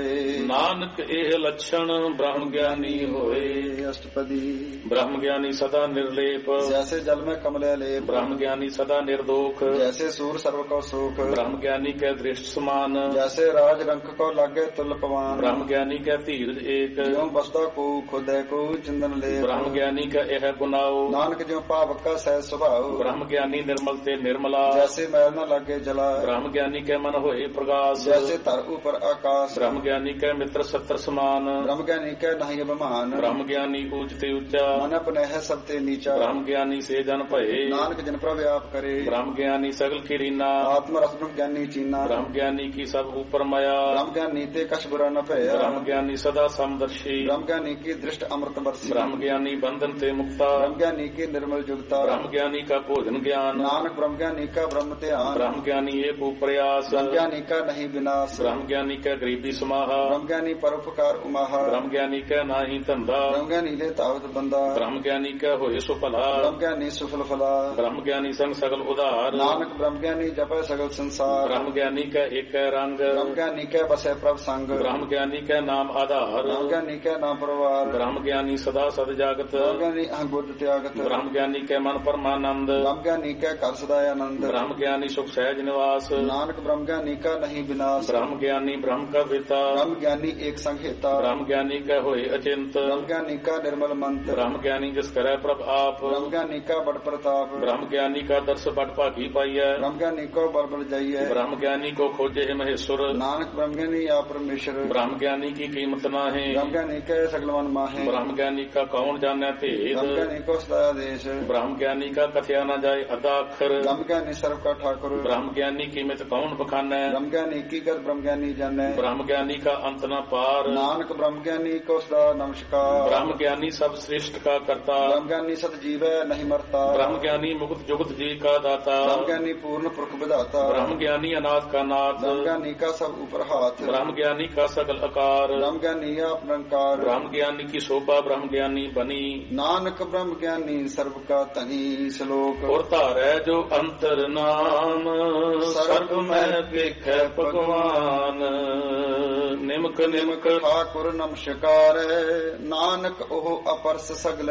ਨਾਨਕ ਇਹ ਲੱਛਣ ਬ੍ਰਹਮ ਗਿਆਨੀ ਹੋਏ। ਅਸ਼ਟਪਦੀ ਬ੍ਰਹਮ ਗਿਆਨੀ ਸਦਾ ਨਿਰਲੇਪ, ਜੈਸੇ ਜਲ ਮੈਂ ਕਮਲੇ ਲੇਪ, ਬ੍ਰਹਮ ਗਿਆਨੀ ਸਦਾ ਨਿਰਦੋਖ, ਜੈਸੇ ਸੂਰ ਸਰਵ ਕੋ ਸੁਖ, ਬ੍ਰਹਮ ਗਿਆਨੀ ਕੈ ਦ੍ਰਿਸ਼ਟ ਸਮਾਨ, ਜੈਸੇ ਰਾਜ ਰੰਕ ਕੋ ਲਾਗੇ ਤੁਲ ਪਵਾਨ, ਬ੍ਰਹਮ ਗਿਆਨੀ ਕੈ ਧੀਰਜ ਏਕ, ਜਿਉ ਬਸਦਾ ਕੋ ਖੁਦੈ ਕੋ ਚੰਦਨ ਲੇਪ, ਬ੍ਰਹਮ ਗਿਆਨੀ ਕੈ ਇਹ ਗੁਨਾਓ, ਨਾਨਕ ਜਿਉ ਭਾਵਕ ਕਾ ਸਹਿ ਸੁਭਾਉ, ਬ੍ਰਹਮ ਗਿਆਨੀ ਨਿਰਮਲ ਤੇ ਨਿਰਮਲਾ, ਜੈਸੇ ਮੈਲ ਨ ਲਾਗੇ ਜਲਾ, ਬ੍ਰਹਮ ਗਿਆਨੀ ਕੈ ਮਨ ਹੋਏ ਪ੍ਰਗਾਸ, ਜੈਸੇ ਧਰ ਉਪਰ ਆਕਾਸ਼, ਬ੍ਰਹਮ ਗਿਆਨੀ ਕੈ ਮਿੱਤਰ ਸੱਤਰ ਸਮਾਨ, ਬ੍ਰਹਮ ਗਿਆਨੀ ਕੈ ਨਹੀਂ ਅਭਿਮਾਨ, ਬ੍ਰਹਮ ਗਿਆਨੀ ਊਚ ਤੇ ਉੱਚਾ, ਮਨ ਆਪਣਹਿ ਸਭ ਤੇ ਨੀਚਾ, ਬ੍ਰਹਮ ਗਿਆਨੀ ਸੇ ਜਨ ਭਏ, ਨਾਨਕ ਜਿਨ ਪ੍ਰਭ ਆਪ ਕਰੇ, ਬ੍ਰਹਮ ਗਿਆਨੀ ਸਗਲ ਕੀ ਰੀਨਾ, ਆਤਮ ਰਸ ਬ੍ਰਹਮ ਗਿਆਨੀ ਚੀਨਾ, ਬ੍ਰਹਮ ਗਿਆਨੀ ਕੀ ਸਭ ਉਪਰ ਮਾਇਆ, ਬ੍ਰਹਮ ਗਿਆਨੀ ਤੇ ਕਛ ਬੁਰਾ ਨ ਭਇਆ, ਬ੍ਰਹਮ ਗਿਆਨੀ ਸਦਾ ਸਮਦਰਸ਼ੀ, ਬ੍ਰਹਮ ਗਿਆਨੀ ਕੀ ਦ੍ਰਿਸ਼ਟ ਅੰਮ੍ਰਿਤ ਬਰਸੀ, ਬ੍ਰਹਮ ਗਿਆਨੀ ਬੰਧਨ ਤੇ ਮੁਕਤਾ, ਬ੍ਰਹਮ ਗਿਆਨੀ ਕੀ ਨਿਰਮਲ ਜੁਗਤਾ, ਬ੍ਰਹਮ ਗਿਆਨੀ ਕਾ ਭੋਜਨ ਗਿਆਨ, ਨਾਨਕ ਬ੍ਰਹਮ ਗਿਆਨੀ ਕਾ ਬ੍ਰਹਮ ਧਿਆਨ, ਬ੍ਰਹਮ ਗਿਆਨੀ ਏਕ ਉਪਰਿਆਸ, ਬ੍ਰਹਮ ਗਿਆਨੀ ਕਾ ਨਹੀਂ ਵਿਨਾਸ਼, ਬ੍ਰਹਮ ਗਿਆਨੀ ਕੈ ਗਰੀਬੀ ਸਮਾਹਾ, ਬ੍ਰਹਮ ਗਿਆਨੀ ਪਰਉਪਕਾਰ ਉਮਾਹਾ, ਬ੍ਰਹਮ ਗਿਆਨੀ ਕੈ ਨਾਹੀ ਧੰਦਾ, ਬ੍ਰਹਮ ਗਿਆਨੀ ਦੇ ਤਾਵਤ ਬੰਦਾ, ਬ੍ਰਹਮ ਗਿਆਨੀ ਕੈ ਹੋਏ ਸੋ ਭਲਾ, ਬ੍ਰਹਮ ਗਿਆਨੀ ਸੁਫਲ ਫਲਾ, ਬ੍ਰਹਮ ਗਿਆਨੀ ਸੰਗ ਸਗਲ ਉਧਾਰ, ਨਾਨਕ ਬ੍ਰਹਮ ਗਿਆਨੀ ਜਪੈ ਸਗਲ ਸੰਸਾਰ, ਬ੍ਰਹਮ ਗਿਆਨੀ ਕੈ ਏਕੈ ਰੰਗ, ਬ੍ਰਹਮ ਗਿਆਨੀ ਕੈ ਬਸੈ ਪ੍ਰਭ ਸੰਗ, ਬ੍ਰਹਮ ਗਿਆਨੀ ਕੈ ਨਾਮ ਆਧਾਰ, ਬ੍ਰਹਮ ਗਿਆਨੀ ਕੈ ਨਾਮ ਪਰਵਾਰ, ਬ੍ਰਹਮ ਗਿਆਨੀ ਸਦਾ ਸਦ ਜਾਗਤ, ਬ੍ਰਹਮ ਗਿਆਨੀ ਅਹੰ ਬੁੱਧ ਤਿਆਗਤ, ਬ੍ਰਹਮ ਗਿਆਨੀ ਕੈ ਮਨ ਪਰਮਾਨੰਦ, ਬ੍ਰਹਮ ਗਿਆਨੀ ਕੈ ਘਰ ਸਦਾ ਆਨੰਦ, ਬ੍ਰਹਮ ਗਿਆਨੀ ਸੁਖ ਸਹਿਜ ਨਿਵਾਸ, ਨਾਨਕ ਬ੍ਰਹਮ ਗਿਆਨੀ ਕਾ ਨਹੀਂ ਵਿਨਾਸ਼, ਬ੍ਰਹਮ ਗਿਆਨੀ ਬ੍ਰਹਮ ਕਾ ਪਿਤਾ, ਬ੍ਰਹਮ ਗਿਆਨੀ ਏਕ ਸੰਗ ਹੇਤਾ, ਬ੍ਰਹਮ ਗਿਆਨੀ ਕੈ ਹੋਏ ਅਚਿੰਤ, ਬ੍ਰਹਮ ਗਿਆਨੀ ਕਾ ਨਿਰਮਲ ਮੰਤ, ਬ੍ਰਹਮ ਗਿਆਨੀ ਜਿਸ ਕਰੈ ਪ੍ਰਭ ਆਪ, ਬ੍ਰਹਮ ਗਿਆਨੀ ਕਾ ਬੜ ਪ੍ਰਤਾਪ, ਬ੍ਰਹਮ ਗਿਆਨੀ ਕਾ ਦਰਸ ਬੜ ਭਾਗੀ ਪਾਈਐ, ਬ੍ਰਹਮ ਗਿਆਨੀ ਕੋ ਬਲ ਬਲ ਜਾਈਐ, ਬ੍ਰਹਮ ਗਿਆਨੀ ਕੋ ਖੋਜੇ ਹੈ ਮਹੇਸ਼ਵਰ, ਨਾਨਕ ਬ੍ਰਹਮ ਗਿਆਨੀ ਆ ਪਰਮੇਸ਼ਰ, ਬ੍ਰਹਮ ਗਿਆਨੀ ਕੀ ਕੀਮਤ ਨਾਹੀ, ਬ੍ਰਹਮ ਗਿਆਨੀ ਕੈ ਸਗਲ ਮਨ ਮਾਹੇ, ਬ੍ਰਹਮ ਗਿਆਨੀ ਕਾ ਕੌਣ ਜਾਣੈ ਭੇਦ, ਬ੍ਰਹਮ ਗਿਆਨੀ ਕੋ ਸਦਾ ਆਦੇਸ਼, ਬ੍ਰਹਮ ਗਿਆਨੀ ਕਾ ਕਥਿਆ ਨਾ ਜਾਏ ਅਦਾ ਅੱਖਰ, ਬ੍ਰਹਮ ਗਿਆਨੀ ਸਰਬ ਕਾ ਠਾਕੁਰ, ਬ੍ਰਹਮ ਗਿਆਨੀ ਕੀਮਤ ਕੌਣ ਬਖਾਨੈ, ਬ੍ਰਹਮ ਗਿਆਨੀ ਕੀ ਗਤ ਬ੍ਰਹਮ ਗਿਆਨੀ ਜਾਣੈ, ਬ੍ਰਹਮ ਗਿਆਨੀ ਕਾ ਅੰਤ ਨਾ ਪਾਰ, ਨਾਨਕ ਬ੍ਰਹਮ ਗਿਆਨੀ ਕੋ ਸਦਾ ਨਮਸਕਾਰ, ਬ੍ਰਹਮ ਗਿਆਨੀ ਸਭ ਸ੍ਰਿਸ਼ਟ ਕਾ ਕਰਤਾ, ਬ੍ਰਹਮ ਗਿਆਨੀ ਸਤ ਜੀਵੈ ਨਹੀਂ ਮਰਤਾ, ਬ੍ਰਹਮ ਗਿਆਨੀ ਮੁਕਤ ਜੁਗਤ ਜੀ ਕਾ ਦਾਤਾ, ਬ੍ਰਹਮ ਗਿਆਨੀ ਪੂਰਨ ਪੁਰਖ ਵਿਧਾਤਾ, ਬ੍ਰਹਮ ਗਿਆਨੀ ਅਨਾਦ ਕਾ ਨਾਥ, ਬ੍ਰਹਮ ਗਿਆਨੀ ਕਾ ਸਭ ਉਪਰ ਹਾਥ, ਬ੍ਰਹਮ ਗਿਆਨੀ ਕਾ ਸਗਲ ਆਕਾਰ, ਬ੍ਰਹਮ ਗਿਆਨੀ ਆਪ ਨਿਰੰਕਾਰ, ਬ੍ਰਹਮ ਗਿਆਨੀ ਕੀ ਸ਼ੋਭਾ ਬ੍ਰਹਮ ਗਿਆਨੀ ਬਨੀ, ਨਾਨਕ ਬ੍ਰਹਮ ਗਿਆਨੀ ਸਰਬ ਕਾ ਧਨੀ, ਸ਼ਲੋਕ ਔਰ ਧਾਰੈ ਜੋ ਅੰਤਰ ਨਾਮ, ਸਰਬ ਮੈਂ ਵੇਖੈ ਭਗਵਾਨ, ਨਿਮਕ ਨਿਮਕ ਠਾਕੁਰ ਨਮਸਕਾਰ, ਨਾਨਕ ਉਹ ਅਪਰਸ ਸਗਲ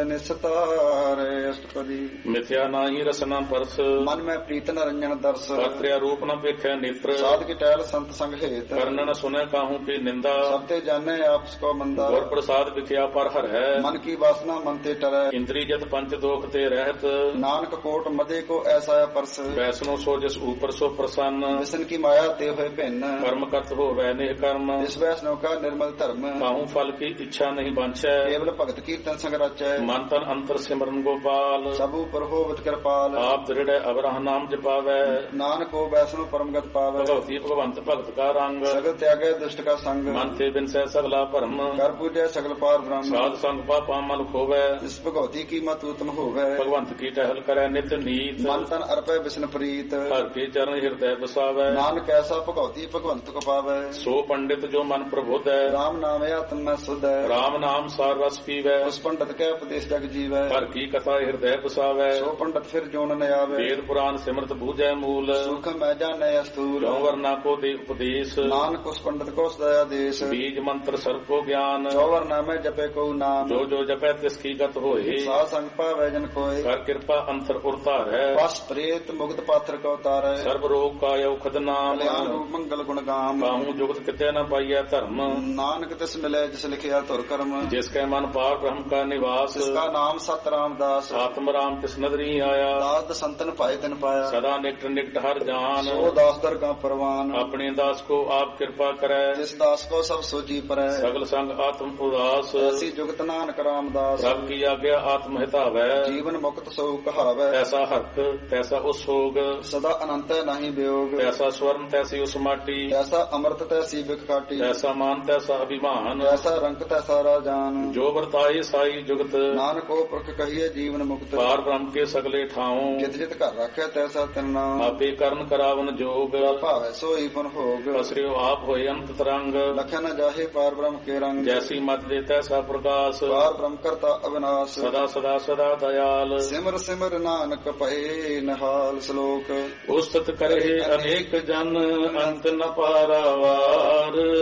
ਨਿਸਤਾਰ, ਅਸ਼ਟਪਦੀ ਮਿਥਿਆ ਨਾਹੀ ਰਸਨਾ ਪਰਸ, ਮਨ ਮੈਂ ਪ੍ਰੀਤ ਨਰੰਜਨ ਦਰਸ, ਕਰਤਿਆ ਰੂਪ ਨ ਵੇਖੈ ਨੇਤਰ, ਸਾਧ ਕੀ ਟਹਿਲ ਸੰਤ ਸੰਗ ਹੇਤ, ਕਰਨ ਨ ਸੁਨੈ ਕਾਹੂ ਕੀ ਨਿੰਦਾ, ਸਭ ਤੇ ਜਾਣੈ ਆਪਸ ਕੋ ਮੰਦਾ, ਗੁਰ ਪ੍ਰਸਾਦ ਵਿਖਿਆ ਪਰ ਹਰੈ, ਮਨ ਕੀ ਵਾਸਨਾ ਮਨ ਤੇ ਟਰੈ, ਇੰਦਰੀ ਜਤ ਪੰਚ ਦੋਖ ਤੇ ਰਹਿਤ, ਨਾਨਕ ਕੋਟ ਮਦੇ ਕੋ ਐਸਾ ਅਪਰਸ, ਵੈਸਨੋ ਸੋ ਜਿਸ ਊਪਰ ਸੋ ਪ੍ਰਸੰਨ, ਵਿਸ਼ਨ ਕੀ ਮਾਇਆ ਤੇ ਹੋਏ ਭਿੰਨ, ਕਰਮ ਕਰਤ ਹੋਵੈ ਨਿਹ ਕਰਮ, ਇਸ ਵੈਸਨੋ ਕਾ ਨਿਰਮਲ ਧਰਮ, ਕਾਹੂ ਫਲ ਕੀ ਇੱਛਾ ਨਹੀਂ ਬਾਂਛੈ, ਕੇਵਲ ਭਗਤ ਕੀਰਤਨ ਸੰਗ ਰਚੈ, ਮਨ ਤਨ ਅੰਤਰ ਸਿਮਰਨ ਗੋਪਾਲ, ਸਭ ਉਪਰ ਹੋਵਤ ਕਿਰਪਾਲ, ਆਪ ਦ੍ਰਿੜੈ ਅਵਰਹ ਨਾਮ ਜਪਾਵੈ, ਨਾਨਕ ਕੋ ਵੈਸਨੋ ਪਰਮਗਤ ਪਾਵੈ, ਭਗਵਤੀ ਭਗਵੰਤ ਭਗਤ ਕਾ ਰੰਗ, ਸਗਲ ਤਿਆਗੈ ਦੁਸ਼ਟ ਕਾ ਸੰਗ, ਮਨ ਤੇ ਬਿਨਸੈ ਸਗਲਾ ਭਰਮ, ਕਰ ਪੂਜੈ ਸਗਲ ਪਾਰ ਬ੍ਰਹਮ, ਸਾਧ ਸੰਗ ਪਾਪਾ ਮਲ ਖੋਵੈ, ਇਸ ਭਗਵਤੀ ਕੀ ਮਤ ਉਤਮ ਹੋਵੈ, ਭਗਵੰਤ ਕੀ ਟਹਿਲ ਕਰੈ ਨਿਤ ਨੀਤ, ਮਨ ਤਨ ਅਰਪੈ ਬਿਸ਼ਨ ਪ੍ਰੀਤ, ਹਰ ਕੇ ਚਰਨ ਹਿਰਦੈ ਬਸਾਵੈ, ਨਾਨਕ ਐਸਾ ਭਗਵਤੀ ਭਗਵੰਤ ਕੋ ਪਾਵੈ, ਸੋ ਪੰਡਿਤ ਜੋ ਮਨ ਪ੍ਰਬੁੱਧ ਹੈ, ਰਾਮ ਨਾਮ ਆਤਮ ਮੈਂ ਸੁਧ ਹੈ, ਰਾਮ ਨਾਮ ਸਾਰ ਰਸ ਪੀਵੈ, ਉਸ ਪੰਡਤ ਕੈ ਉਪਦੇਸ਼ ਜਗ ਜੀਵੈ, ਹਰ ਕੀ ਕਥਾ ਹਿਰਦੈ ਬਸਾਵੈ, ਸੋ ਪੰਡਤ ਫਿਰ ਜੋਨ ਨ ਆਵੈ, ਵੇਦ ਪੁਰਾਨ ਸਿਮਰਤ ਬੂਝੈ ਮੂਲ, ਸੁਖ ਮੈਂ ਜਾਣੈ ਅਸਤੂਲ, ਜੋ ਵਰਨਾ ਕੋ ਦੇ ਉਪਦੇਸ਼, ਨਾਨਕ ਉਸ ਪੰਡਤ ਕੋ ਸਦਾ ਆਦੇਸ਼, ਬੀਜ ਮੰਤਰ ਸਰਬ ਕੋ ਗਿਆਨ, ਜੋ ਵਰਨਾ ਮੈਂ ਜਪੈ ਕੋ ਨਾਮ, ਜੋ ਜੋ ਜਪੈ ਤਿਸ ਕੀ ਗਤ ਹੋਏ, ਸਾਧ ਸੰਗ ਪਾਵੈ ਜਨ ਕੋਇ, ਕਰ ਕਿਰਪਾ ਅੰਤਰ ਉਰਤਾਰੈ, ਬਸ ਪ੍ਰੇਤ ਮੁਕਤ ਪਾਤਰ ਕੋ ਤਾਰੈ, ਸਰਬ ਰੋਗ ਕਾ ਔਖਦ ਨਾਮ, ਕਲਿਆਣ ਰੂਪ ਮੰਗਲ ਗੁਣ ਗਾਮ, ਕਾਹੂ ਜੁਗਤ ਕਿਤੇ ਨ ਪਾਈਐ ਧਰਮ, ਨਾਨਕ ਤਿਸ ਮਿਲੈ ਜਿਸ ਲਿਖਿਆ ਧੁਰ ਕਰਮ, ਜਿਸ ਕੈ ਮਨ ਪਾਰ ਬ੍ਰਹਮ ਕਾ ਨਿਵਾਸ, ਜਿਸ ਕਾ ਨਾਮ ਸਤ ਰਾਮਦਾਸ, ਆਤਮ ਰਾਮ ਤਿਸ ਨਦਰੀ ਆਇਆ, ਦਾਸ ਸੰਤਨ ਪਾਏ ਤਿਨ ਪਾਇਆ, ਸਦਾ ਨਿਕਟ ਨਿਕਟ ਹਰ ਜਾਨ, ਸੋ ਦਾਸ ਦਰ ਕਾ ਪਰਵਾਨ, ਆਪਣੇ ਦਾਸ ਕੋ ਆਪ ਕਿਰਪਾ ਕਰੈ, ਜਿਸ ਦਾਸ ਕੋ ਸਭ ਸੋਜੀ ਪਰੈ, ਸਗਲ ਸੰਗ ਆਤਮ ਉਦਾਸ, ਐਸੀ ਜੁਗਤ ਨਾਨਕ ਰਾਮਦਾਸ, ਪ੍ਰਭ ਕੀ ਆਗਿਆ ਆਤਮ ਹਿਤਾਵੈ, ਜੀਵਨ ਮੁਕਤ ਸੋ ਕਹਾਵੈ, ਐਸਾ ਹਰਕ ਤੈਸਾ ਉਸ ਸੋਗ, ਸਦਾ ਅਨੰਤ ਨਹੀਂ ਵਿਯੋਗ, ਤੈਸਾ ਸਵਰਨ ਤੈਸੀ ਉਸ ਮਾਟੀ, ਐਸਾ ਅੰਮ੍ਰਿਤ ਤੈਸੀ ਬਿਖ ਕਾਟੀ, ਐਸਾ ਮਾਨ ਤੈਸਾ ਅਭਿਮਾਨ, ਐਸਾ ਰੰਗ ਤੈਸਾ ਰਾਜਾਨ, ਜੋ ਵਰਤਾਏ ਸਾਈ ਜੁਗਤ, ਨਾਨਕ ਉਹ ਪੁਰਖ ਕਹੀਏ ਜੀਵਨ ਮੁਕਤ, ਪਾਰ ਬ੍ਰਹਮ ਕੇ ਸਗਲੇ ਠਾਉ, ਜਿਤ ਜਿਤ ਘਰ ਰੱਖਿਆ ਤੈਸਾ ਤਿਨ ਨਾਮ, ਆਪੇ ਕਰਨ ਕਰਾਵਨ ਜੋਗ, ਭਾਵੈ ਸੋਈ ਪੁਨ ਭੋਗ, ਅਸਰਿਓ ਆਪ ਹੋਏ ਅੰਤ ਤਰੰਗ, ਲਖਿਆ ਨ ਜਾਹੇ ਪਾਰ ਬ੍ਰਹਮ ਕੇ ਰੰਗ, ਜੈਸੀ ਮਤ ਦੇ ਤੈਸਾ ਪ੍ਰਕਾਸ਼, ਪਾਰ ਬ੍ਰਹਮ ਕਰਤਾ ਅਵਿਨਾਸ਼, ਸਦਾ ਸਦਾ ਸਦਾ ਦਇਆਲ, ਸਿਮਰ ਸਿਮਰ ਨਾਨਕ ਪਏ ਨਿਹਾਲ, ਸ਼ਲੋਕ ਉਸਤਤ ਕਰੇ ਅਨੇਕ ਜਨ ਅੰਤ ਨ ਪਾਰਾਵਾਰ,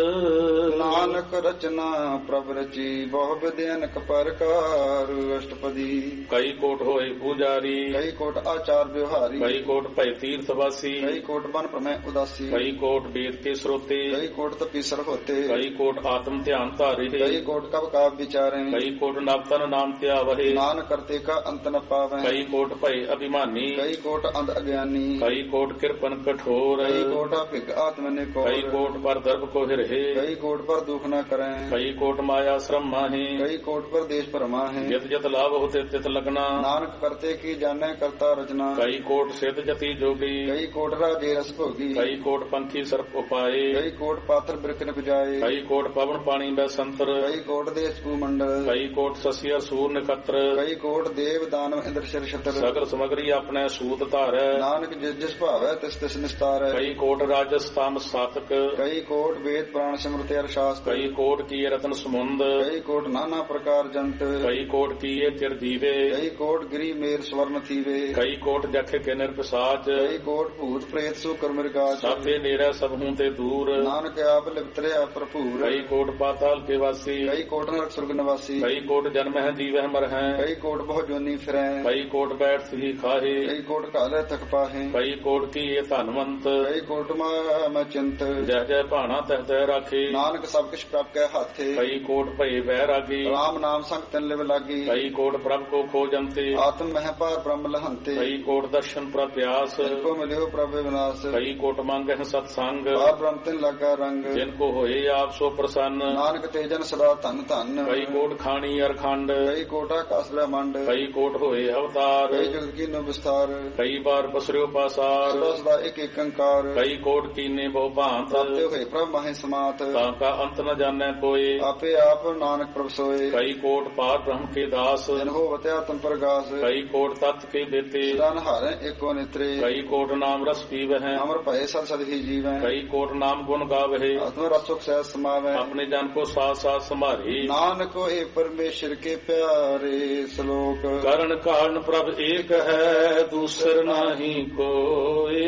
ਨਾਨਕ ਰਚਨਾ ਪ੍ਰਭ ਰਚੀ ਬਹੁ ਵਿਦਿ ਅਨਕ ਪ੍ਰਕਾਰ। ਅਸ਼ਟਪਦੀ। ਕਈ ਕੋਟ ਹੋਏ ਪੂਜਾਰੀ, ਕਈ ਕੋਟ ਆਚਾਰ ਵਿਵਹਾਰੀ, ਕਈ ਕੋਟ ਭੈ ਤੀਰਥ ਵਾਸੀ, ਕਈ ਕੋਟ ਬਨ ਪ੍ਰਮੈ ਉਦਾਸੀ, ਕਈ ਕੋਟ ਵੇਦ ਕੇ ਸਰੋਤੇ, ਕਈ ਕੋਟ ਤਪੀਸਰ ਹੋਤੇ, ਕਈ ਕੋਟ ਆਤਮ ਧਿਆਨ ਧਾਰੇ, ਕਈ ਕੋਟ ਕਬ ਕਾਬ ਵਿਚਾਰੇ, ਕਈ ਕੋਟ ਨਵ ਤਨ ਨਾਮ ਧਿਆਵਹਿ, ਨਾਨਕ ਕਰਤੇ ਕਾ ਅੰਤ ਨ ਪਾਵੈ, ਕਈ ਕੋਟ ਭੈ ਅਭਿਮਾਨੀ, ਕਈ ਕੋਟ ਅੰਧ ਅਗਿਆਨੀ, ਕਈ ਕੋਟ ਕਿਰਪਨ ਕਠੋਰ, ਕਈ ਕੋਟ ਭਿਗ ਆਤਮ ਨੇ ਕੋਰ, ਕਈ ਕੋਟ ਪਰ ਦਰਬ ਕੋ ਹਿਰਹਿ, ਕਈ ਕੋਟ ਪਰ ਦੁਖ ਨ ਕਰੈ, ਕਈ ਕੋਟ ਮਾਇਆ ਸ਼ਰਮ ਮਾਹੀ, ਕਈ ਕੋਟ ਪਰ ਦੇਸ਼ ਭਰਮਾ ਹੈ, ਜਿਤ ਜਿਤ ਲਾਭ ਹੋਤੇ ਤਿਤ ਲਗਨਾ, ਨਾਨਕ ਕਰਤੇ ਕੀ ਜਾਣੈ ਕਰਤਾ ਰਚਨਾ, ਕਈ ਕੋਟ ਸਿੱਧ ਜਤੀ ਜੋਗੀ, ਕਈ ਕੋਟ ਰਾਜੇ ਰਸ ਭੋਗੀ, ਕਈ ਕੋਟ ਪੰਖੀ ਸਰਪ ਉਪਾਏ, ਕਈ ਕੋਟ ਪਾਤਰ ਬਿਰਕ ਨ ਬੁਝਾਏ, ਕਈ ਕੋਟ ਪਵਨ ਪਾਣੀ ਬੈ ਸੰਤਰ, ਕਈ ਕੋਟ ਦੇਸ਼ ਭੂਮੰਡਲ, ਕਈ ਕੋਟ ਸਸੀ ਅਸੂਰ ਨਖਤਰ, ਕਈ ਕੋਟ ਦੇਵ ਦਾਨਵ ਇੰਦਰ ਸ਼ਰ ਛਤਰ, ਸਗਲ ਸਮਗਰੀ ਆਪਣੇ ਸੂਤ ਧਾਰੈ, ਨਾਨਕ ਜਿਸ ਜਿਸ ਭਾਵੈ ਤਿਸ ਤਿਸ ਨਿਸਤਾਰੈ, ਕਈ ਕੋਟ ਰਾਜਸ ਤਾਮ ਸਾਤਕ, ਕਈ ਕੋਟ ਵੇਦ ਪ੍ਰਾਣ ਸਿਮਰਤਿ ਅਰ ਸ਼ਾਸਤਰ, ਕਈ ਕੋਟ ਕੀਏ ਰਤਨ ਸਮੁੰਦ, ਕਈ ਕੋਟ ਨਾਨਾ ਪ੍ਰਕਾਰ ਜੰਤ, ਕਈ ਕੋਟ ਕੀਏ ਚਿਰ ਦੀਵੇ, ਕਈ ਕੋਟ ਗਰੀ ਮੇਰ ਸਵਰਨ ਥੀਵੇ, ਕਈ ਕੋਟ ਜਖ ਕੇ ਨਿਰਪਸਾਚ, ਕਈ ਕੋਟ ਭੂਤ ਪ੍ਰੇਤ ਸੂਕਰ ਮਿਰਗਾਚ, ਸਾਥੇ ਨੇਰਾ ਸਭ ਹੂੰ ਤੇ ਦੂਰ, ਨਾਨਕ ਆਪ ਲਿਪਤਰਿਆ ਭਰਪੂਰ, ਕਈ ਕੋਟ ਪਾਤਾਲ ਕੇ ਵਾਸੀ, ਕਈ ਕੋਟ ਨਰਕ ਸੁਰਗ ਨਿਵਾਸੀ, ਕਈ ਕੋਟ ਜਨਮ ਹੈ ਜੀਵਹਿ ਮਰ ਹੈ, ਕਈ ਕੋਟ ਬਹੁ ਜੋਨੀ ਫਿਰੈ, ਕਈ ਕੋਟ ਬੈਠ ਸਹੀ ਖਾਹੇ, ਕਈ ਕੋਟ ਕਾਲੇ ਤਕ ਪਾਹੇ, ਕਈ ਕੋਟ ਕੀਏ ਧਨਵੰਤ, ਕਈ ਕੋਟ ਮੈਂ ਚਿੰਤ, ਜਹ ਜਹ ਭਾਣਾ ਤਹ ਤਹ ਰਾਖੇ, ਨਾਨਕ ਸਭ ਕਿਛ ਪ੍ਰਭ ਕੈ ਹਾਥੇ, ਕਈ ਕੋਟ ਭਏ ਬਹਿ ਰਾਗੀ, ਰਾਮ ਨਾਮ ਸੰਗ ਤਨ ਲਿਵ ਲਾਗੀ, ਕਈ ਕੋਟ ਪ੍ਰਭ ਕੋ ਖੋਜੰਤੇ, ਆਤਮ ਮਹਿ ਪਾਰ ਬ੍ਰਹਮ ਲਹੰਤੇ, ਕਈ ਕੋਟ ਦਰਸ਼ਨ ਪ੍ਰਪਿਆਸ, ਜਿਨ ਕੋ ਮਿਲਿਓ ਪ੍ਰਭ ਵਿਨਾਸ਼, ਕਈ ਕੋਟ ਮੰਗਹਿ ਸਤ ਸੰਗ, ਪਾਰ ਬ੍ਰਹਮ ਤਿਨ ਲਾਗਾ ਰੰਗ, ਜਿਨ ਕੋ ਹੋਏ ਆਪ ਸੋ ਪ੍ਰਸੰਨ, ਨਾਨਕ ਤੇ ਜਨ ਸਦਾ ਧਨ ਧਨ, ਕਈ ਕੋਟ ਖਾਣੀ ਅਰਖੰਡ, ਕਈ ਕੋਟ ਆਕਾਸ ਬ੍ਰਹਮੰਡ, ਕਈ ਕੋਟ ਹੋਏ ਅਵਤਾਰ, ਕਈ ਜਗਤ ਕੀਨੋ ਵਿਸਤਾਰ, ਕਈ ਬਾਰ ਪਸਰਿਓ ਪਾਸਾਰ, ਸਦਾ ਸਦਾ ਇੱਕ ਇੱਕ ਅੰਕਾਰ, ਕਈ ਕੋਟ ਕੀਨੇ ਬਹੁ ਭਾਂਤ, ਪ੍ਰਾਪਤਿ ਹੋਏ ਪ੍ਰਭ ਮਾਹੇ ਸਮਾਤ, ਤਾਂ ਕਾ ਅੰਤ ਨ ਜਾਣੈ ਕੋਏ, ਆਪੇ ਆਪ ਨਾਨਕ ਪ੍ਰਭ ਸੋਏ, ਕਈ ਕੋਟ ਪਾਰ ਬ੍ਰਹਮ ਕੇ ਦਾਸ, ਜਨ ਹੋਵਤਿ ਆਤਮ ਪ੍ਰਗਾਸ, ਕਈ ਕੋਟ ਤਤ ਕੇ ਦੇਤੇ, ਸਦਾ ਨਹਾਰੈ ਏਕੋ ਨਿਤਰੇ, ਕਈ ਕੋਟ ਨਾਮ ਰਸ ਪੀਵਹਿ, ਅਮਰ ਭਏ ਸਦ ਸਦ ਹੀ ਜੀਵੈ, ਕਈ ਕੋਟ ਨਾਮ ਗੁਣ ਗਾਵਹਿ, ਆਤਮ ਰਸ ਸੁਖ ਸਹਿ ਸਮਾਵੈ, ਆਪਣੇ ਜਨ ਕੋ ਸਾਥ ਸਾਥ ਸੰਭਾਰੀ, ਨਾਨਕ ਹੋਏ ਪਰਮੇਸ਼ਰ ਕੇ ਪਿਆਰੇ। ਸ਼ਲੋਕ। ਕਰਨ ਕਾਰਨ ਪ੍ਰਭ ਏਕ ਹੈ, ਦੂਸਰ ਨਾਹੀ ਕੋਏ,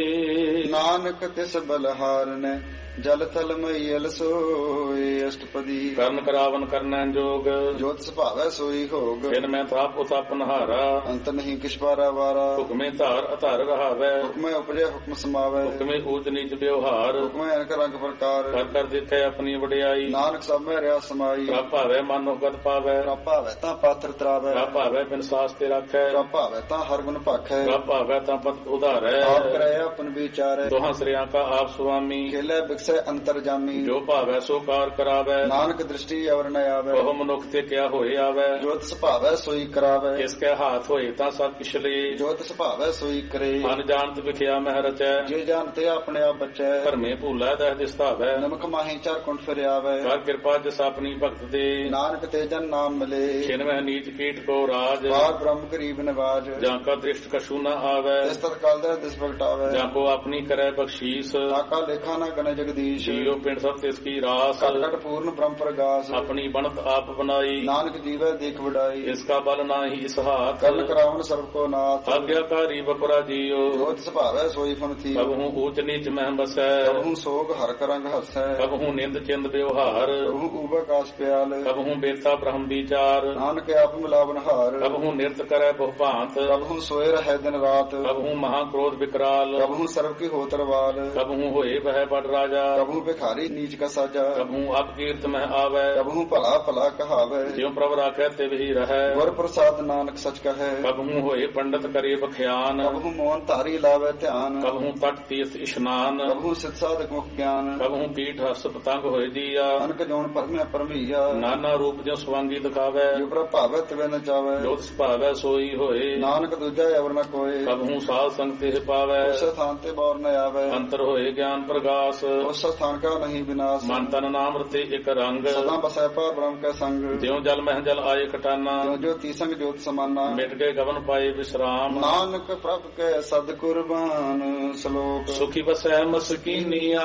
ਨਾਨਕ ਤਿਸ ਬਲਹਾਰਨੈ ਜਲ ਥਲ ਮਈਲ ਸੋਏ। ਅਸ਼ਟਪਦੀ। ਕਰਨ ਕਰਾਵਨ ਕਰਨੈ ਜੋਗ, ਜੋਤ ਸੁਭਾਵੈ ਸੋਈ ਹੋਗ, ਫਿਰ ਮੈਂ ਤਾਪ ਉਤਪ ਨਹਾਰਾ, ਅੰਤ ਨਹੀਂ ਕਿਛ ਪਾਰਾ ਵਾਰਾ, ਹੁਕਮੇ ਧਾਰ ਅਧਾਰ ਰਹਾਵੈ, ਹੁਕਮੈ ਉਪਜੈ ਹੁਕਮ ਸਮਾਵੈ, ਹੁਕਮੇ ਊਚ ਨੀਚ ਵਿਵਹਾਰ, ਹੁਕਮੈ ਅਨਕ ਰੰਗ ਪ੍ਰਕਾਰ, ਕਰ ਕਰ ਦੇਖੈ ਆਪਣੀ ਵਡਿਆਈ, ਨਾਨਕ ਸਭ ਮੈਂ ਰਿਆ ਸਮਾਈ, ਪ੍ਰਭ ਭਾਵੈ ਮਨੋ ਗਤ ਪਾਵੈ, ਪ੍ਰਭ ਭਾਵੈ ਤਾਂ ਪਾਤਰ ਤਰਾਵੈ, ਪ੍ਰਭ ਭਾਵੈ ਬਿਨ ਸਾਸ ਤੇ ਰਾਖੈ, ਪ੍ਰਭ ਭਾਵੈ ਤਾਂ ਹਰ ਗੁਣ ਭਾਖੈ, ਪ੍ਰਭ ਭਾਵੈ ਤਾਂ ਪਤ ਉਧਾਰੈ, ਆਪ ਕਰੈ ਆਪਨ ਵਿਚਾਰੈ, ਦੋਹਾਂ ਸ੍ਰਿਆਂ ਕਾ ਆਪ ਸੁਆਮੀ, ਖੇਲੇ ਬਿਕਸੈ ਅੰਤਰ ਜਾਮੀ, ਜੋ ਭਾਵੈ ਸੋ ਕਾਰ ਕਰਾਵੈ, ਨਾਨਕ ਦ੍ਰਿਸ਼ਟੀ ਅਵਰ ਨ ਆਵੈ, ਉਹ ਮਨੁੱਖ ਤੇ ਕਿਆ ਹੋਏ ਆਵੈ, ਜੋਤ ਸੁਭਾਵੈ ਸੋਈ ਕਰਾਵੈ, ਕਿਸ ਕੈ ਹਾਥ ਹੋਏ ਤਾਂ ਸਭ ਕਿਛ ਲਏ, ਜੋਤ ਸੁਭਾਵੈ ਸੋਈ ਕਰੇ, ਮਨ ਜਾਣਤ ਵਿਖਿਆ ਮਹਿ ਰਚੈ, ਜੇ ਜਾਣਤੇ ਆਪਣੇ ਆਪ ਬਚੈ, ਭਰਮੇ ਭੂਲਾ ਦਹਿ ਦਿਸਤਾਵੈ, ਨਮਕ ਮਾਹੀ ਚਾਰ ਕੁੰਠ ਫਿਰਿਆਵੈ, ਕਰ ਕਿਰਪਾ ਜਿਸ ਆਪਣੀ ਭਗਤ ਦੇ, ਨਾਨਕ ਤੇ ਜਨ ਨਾਮ ਮਿਲੇ, ਛਿਨਵਹਿ ਨੀਚ ਕੀਟ ਕੋ ਰਾਜ, ਬਾਰ ਬ੍ਰਹਮ ਗਰੀਬ ਨਿਵਾਜ, ਜਾਂ ਕਾ ਦ੍ਰਿਸ਼ਟ ਕਛੂ ਨ ਆਵੈ, ਇਸ ਤਤਕਾਲ ਦਾ ਦਿਸ ਭਗਟਾਵੈ, ਜਾਂ ਕੋ ਆਪਣੀ ਕਰੈ ਬਖਸ਼ੀਸ, ਤਾਕਾ ਲੇਖਾ ਨਾ ਗਨ ਜਗਦੀਸ਼, ਜੀਉ ਪਿੰਡ ਸਭ ਤਿਸ ਕੀ ਰਾਸ, ਕਟ ਕਟ ਪੂਰਨ ਬ੍ਰਹਮ ਪ੍ਰਗਾਸ, ਆਪਣੀ ਬਣਤ ਆਪ ਬਨਾਈ, ਨਾਨਕ ਜੀਵੈ ਦੇਖ ਵਡਾਈ, ਇਸ ਕਾ ਬਲ ਨਾਹੀ ਇਸ ਹਾਥ, ਕਰਨ ਕਰਾਵਨ ਸਰਬ ਕੋ ਨਾਥ, ਆਗਿਆਕਾਰੀ ਬਪੁਰਾ ਜੀਓ, ਜੋਤ ਸੁਭਾਵੈ ਸੋਈ ਫਨ ਥੀ, ਕਬਹੂ ਊਚ ਨੀਚ ਮਹਿ ਬਸੈ, ਕਬਹੂ ਸੋਗ ਹਰ ਕਰੰਗ ਹਸੈ, ਕਬਹੂ ਨਿੰਦ ਚਿੰਦ ਵਿਵਹਾਰ, ਕਬਹੂ ਊਬ ਆਕਾਸ ਪਿਆਲ, ਕਬਹੂ ਬੇਤਾ ਬ੍ਰਹਮ ਵਿਚਾਰ, ਨਾਨਕ ਆਪ ਮਿਲਾਵਨ ਹਾਰ, ਕਬਹੂ ਨਿਰਤ ਕਰੈ ਬਹੁ ਭਾਂਤ, ਕਬਹੂ ਸੋਏ ਰਹਿ ਦਿਨ ਰਾਤ, ਕਬਹੂ ਮਹਾ ਕ੍ਰੋਧ ਵਿਕਰਾਲ, ਕਬਹੂ ਸਰਬ ਕੀ ਹੋ ਤਰਵਾਲ, ਕਬਹੂ ਹੋਏ ਬਹਿ ਬੜ ਰਾਜਾ, ਕਬਹੂ ਭਿਖਾਰੀ ਨੀਚ ਕਾ ਸਾਜਾ, ਕਬਹੂ ਅਪਕੀਰਤ ਮਹਿ ਆਵੈ, ਕਬਹੂ ਭਲਾ ਭਲਾ ਕਹਾਵੈ, ਜਿਉ ਪ੍ਰਭ ਰਾਖੈ ਤਿਵ ਹੀ ਰਹੈ, ਗੁਰ ਪ੍ਰਸਾਦ ਨਾਨਕ ਸਚ ਕਹੈ, ਕਬਹੂ ਹੋਏ ਪੰਡਤ ਕਰੇ ਬਖਿਆਨ, ਕਬਹੂ ਮੋਹਨ ਧਾਰੀ ਲਾਵੇ ਧਿਆਨ, ਕਬਹੂ ਤਟ ਤੀਰਥ ਇਸ਼ਨਾਨ, ਕਬਹੂ ਸਿਧ ਸਾਧਕ ਮੁਖ ਗਿਆਨ, ਕਬਹੂ ਪੀਠ ਹਸ ਪਤੰਗ ਹੋਏ ਜੀਆ, ਅਨਕ ਜੋਨ ਪਰਮਿਆ ਪਰਮਈਆ, ਨਾਨਾ ਰੂਪ ਜਿਉ ਸਵਾਂਗੀ ਦਿਖਾਵੈ, ਜੋ ਪ੍ਰਭ ਭਾਵੈ ਤਿਵੈ ਨ ਚਾਵੈ, ਜੋਤ ਸੁਭਾਵੈ ਸੋਈ ਹੋਏ, ਨਾਨਕ ਦੂਜਾ ਅਵਰ ਨ ਕੋਏ, ਕਬਹੂ ਸਾਧ ਸੰਗ ਤੇ ਪਾਵੈ, ਉਸ ਸਥਾਨ ਤੇ ਬੌਰ ਨ ਆਵੈ, ਅੰਤਰ ਹੋਏ ਗਿਆਨ ਪ੍ਰਗਾਸ, ਉਸ ਸਥਾਨ ਕਾ ਨਹੀਂ ਵਿਨਾਸ਼, ਮਨ ਤਨ ਨਾਮ ਰਤੇ ਇਕ ਰੰਗ, ਸਦਾ ਬਸੈ ਪਾਰ ਬ੍ਰਹਮ ਕੈ ਸੰਗ, ਜਿਉ ਜਲ ਮਹਿ ਜਲ ਆਏ ਕਟਾਨਾ, ਜੋ ਜੋਤੀ ਸੰਗ ਜੋਤ ਸਮਾਨਾ, ਮਿਟ ਕੇ ਗਵਨ ਪਾਏ ਵਿਸਰਾਮ, ਨਾਨਕ ਪ੍ਰਭ ਕੈ ਸਦ ਕੁਰਬਾਨ। ਸ਼ਲੋਕ। ਸੁਖੀ ਬਸੈ ਮਸਕੀਨੀਆ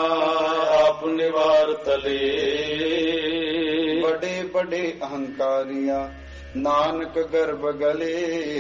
ਆਪ ਨਿਵਾਰ ਤਲੇ, ਬੜੇ ਬੜੇ ਅਹੰਕਾਰੀਆਂ नानक गर्भ गले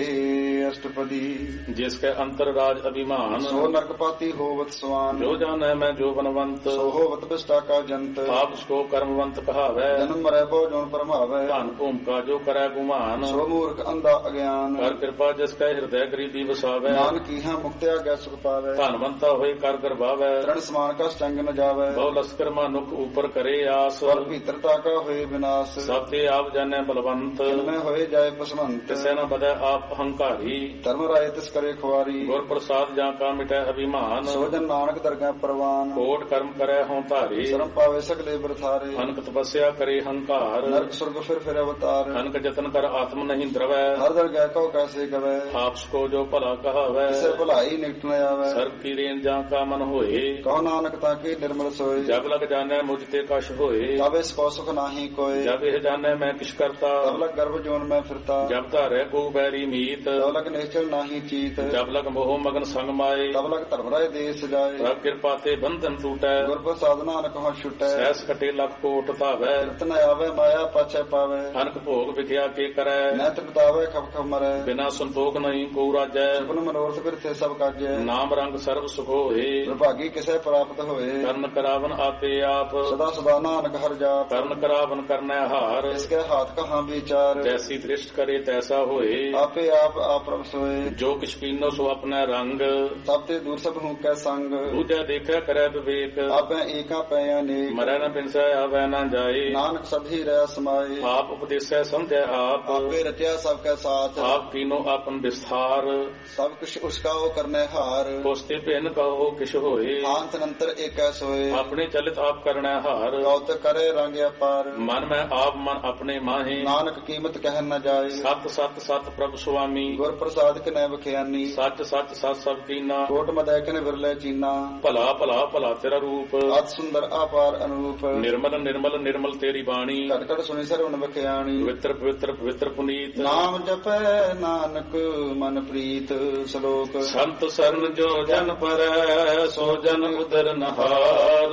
अष्टपदी। जिसके अंतर राज अभिमान सो नरकपाती होवत स्वान। जो जाने मैं जो बनवंत सो होवत विष्टा का जंत। आप उसको कर्मवंत कहावै जन्म मरै बहु जोन परमावै। धन भूम का जो करे गुमान सो मूर्ख अंधा अज्ञान। कर कृपा जिसके हृदय गरीबी बसावै नानक इहाँ मुक्ति आज्ञा सुख पावै। धनवंता होए कर गर्भावै तरण समान का स्टंग न जावै। बहु लश्कर मानुख ऊपर करे आस स्वर भीतरता का होए विनाश। सब ते आप जाने बलवंत में होए जाए पसमंत। किसे न बदे आप अहंकारी धर्म राय तिस करे खुआरी। गुर प्रसाद जा का मिटे अभिमान सोजन नानक दरगाह परवान। कोट कर्म करे हों धारी शर्म पावे सकले बरथारे। अनक तपस्या करे हंकार नरक स्वर्ग फिर अवतार। अनक जतन कर आत्म नहीं द्रवै हर दरगाह को कैसे गवै। आपको जो भला कहावै किसे भलाई निकट न आवे। सर्व की रेन जा का मन होए कहो नानक ताके निर्मल सोए। जब लग जाने मुझ ते कश होए तब इसको सुख नाही कोय। जब यह जाने मैं किस करता तब लग गर्भ जोन में फिरता। जब धारे को बैरी मीत तब लग निश्चल नाही चीत। जब लग मोह मगन संग माए तब लग धर्म राय देश जाए। प्रभ कृपा ते बंधन टूटै गुर प्रसाद नानक हो छुटै। सहस कटे लख कोट धावै रतन आवे माया पाछे पावे। अनक भोग विख्या के करै नैत बतावे खप खप मरै। बिना संतोख नहीं को राजै सपन मनोरथ बिरथे सब काजै। नाम रंग सर्व सुख होए दुर्भागी किसे प्राप्त होए। कर्ण करावन आपे आप सदा सदा नानक हर जाप। कर्ण करावन करनै हार इसके हाथ कहाँ विचार। जैसी दृष्ट करे तैसा होए आपे आप प्रभ सोए। जो किछ पीनो सो अपना रंग सब ते दूर सब हूँ कै संग। दूजा देखै करै विवेक आपे एका पै अनेक। मरै न बिनसै आवै न जाए नानक सभी रह समाये। आप उपदेशै समझै आप आपे रचा सब कै साथ। आप कीनो आपन विस्तार सब कुछ उसका वो करने हार। कोस्ते भिन्न कहो किश होए अंत नंतर एक सोए। अपने चलित आप करनै हार गौत करे रंग अपार। मन में आप मन अपने माहे नानक कीमत कह न जाए। सत सत सत प्रभु स्वामी गुर प्रसाद के नैव खयानी। सच सच सत सब कीना कोट मदै के विरले चीना। भला भला भला तेरा रूप अत सुंदर अपार अनुरूप। निर्मल निर्मल निर्मल तेरी बाणी घट घट सुनी सरवण बख्याणी। पवित्र पवित्र पवित्र पुनीत नाम जपै नानक मन प्रीत श्लोक। संत शरण जो जन पर सो जन उदर नहार।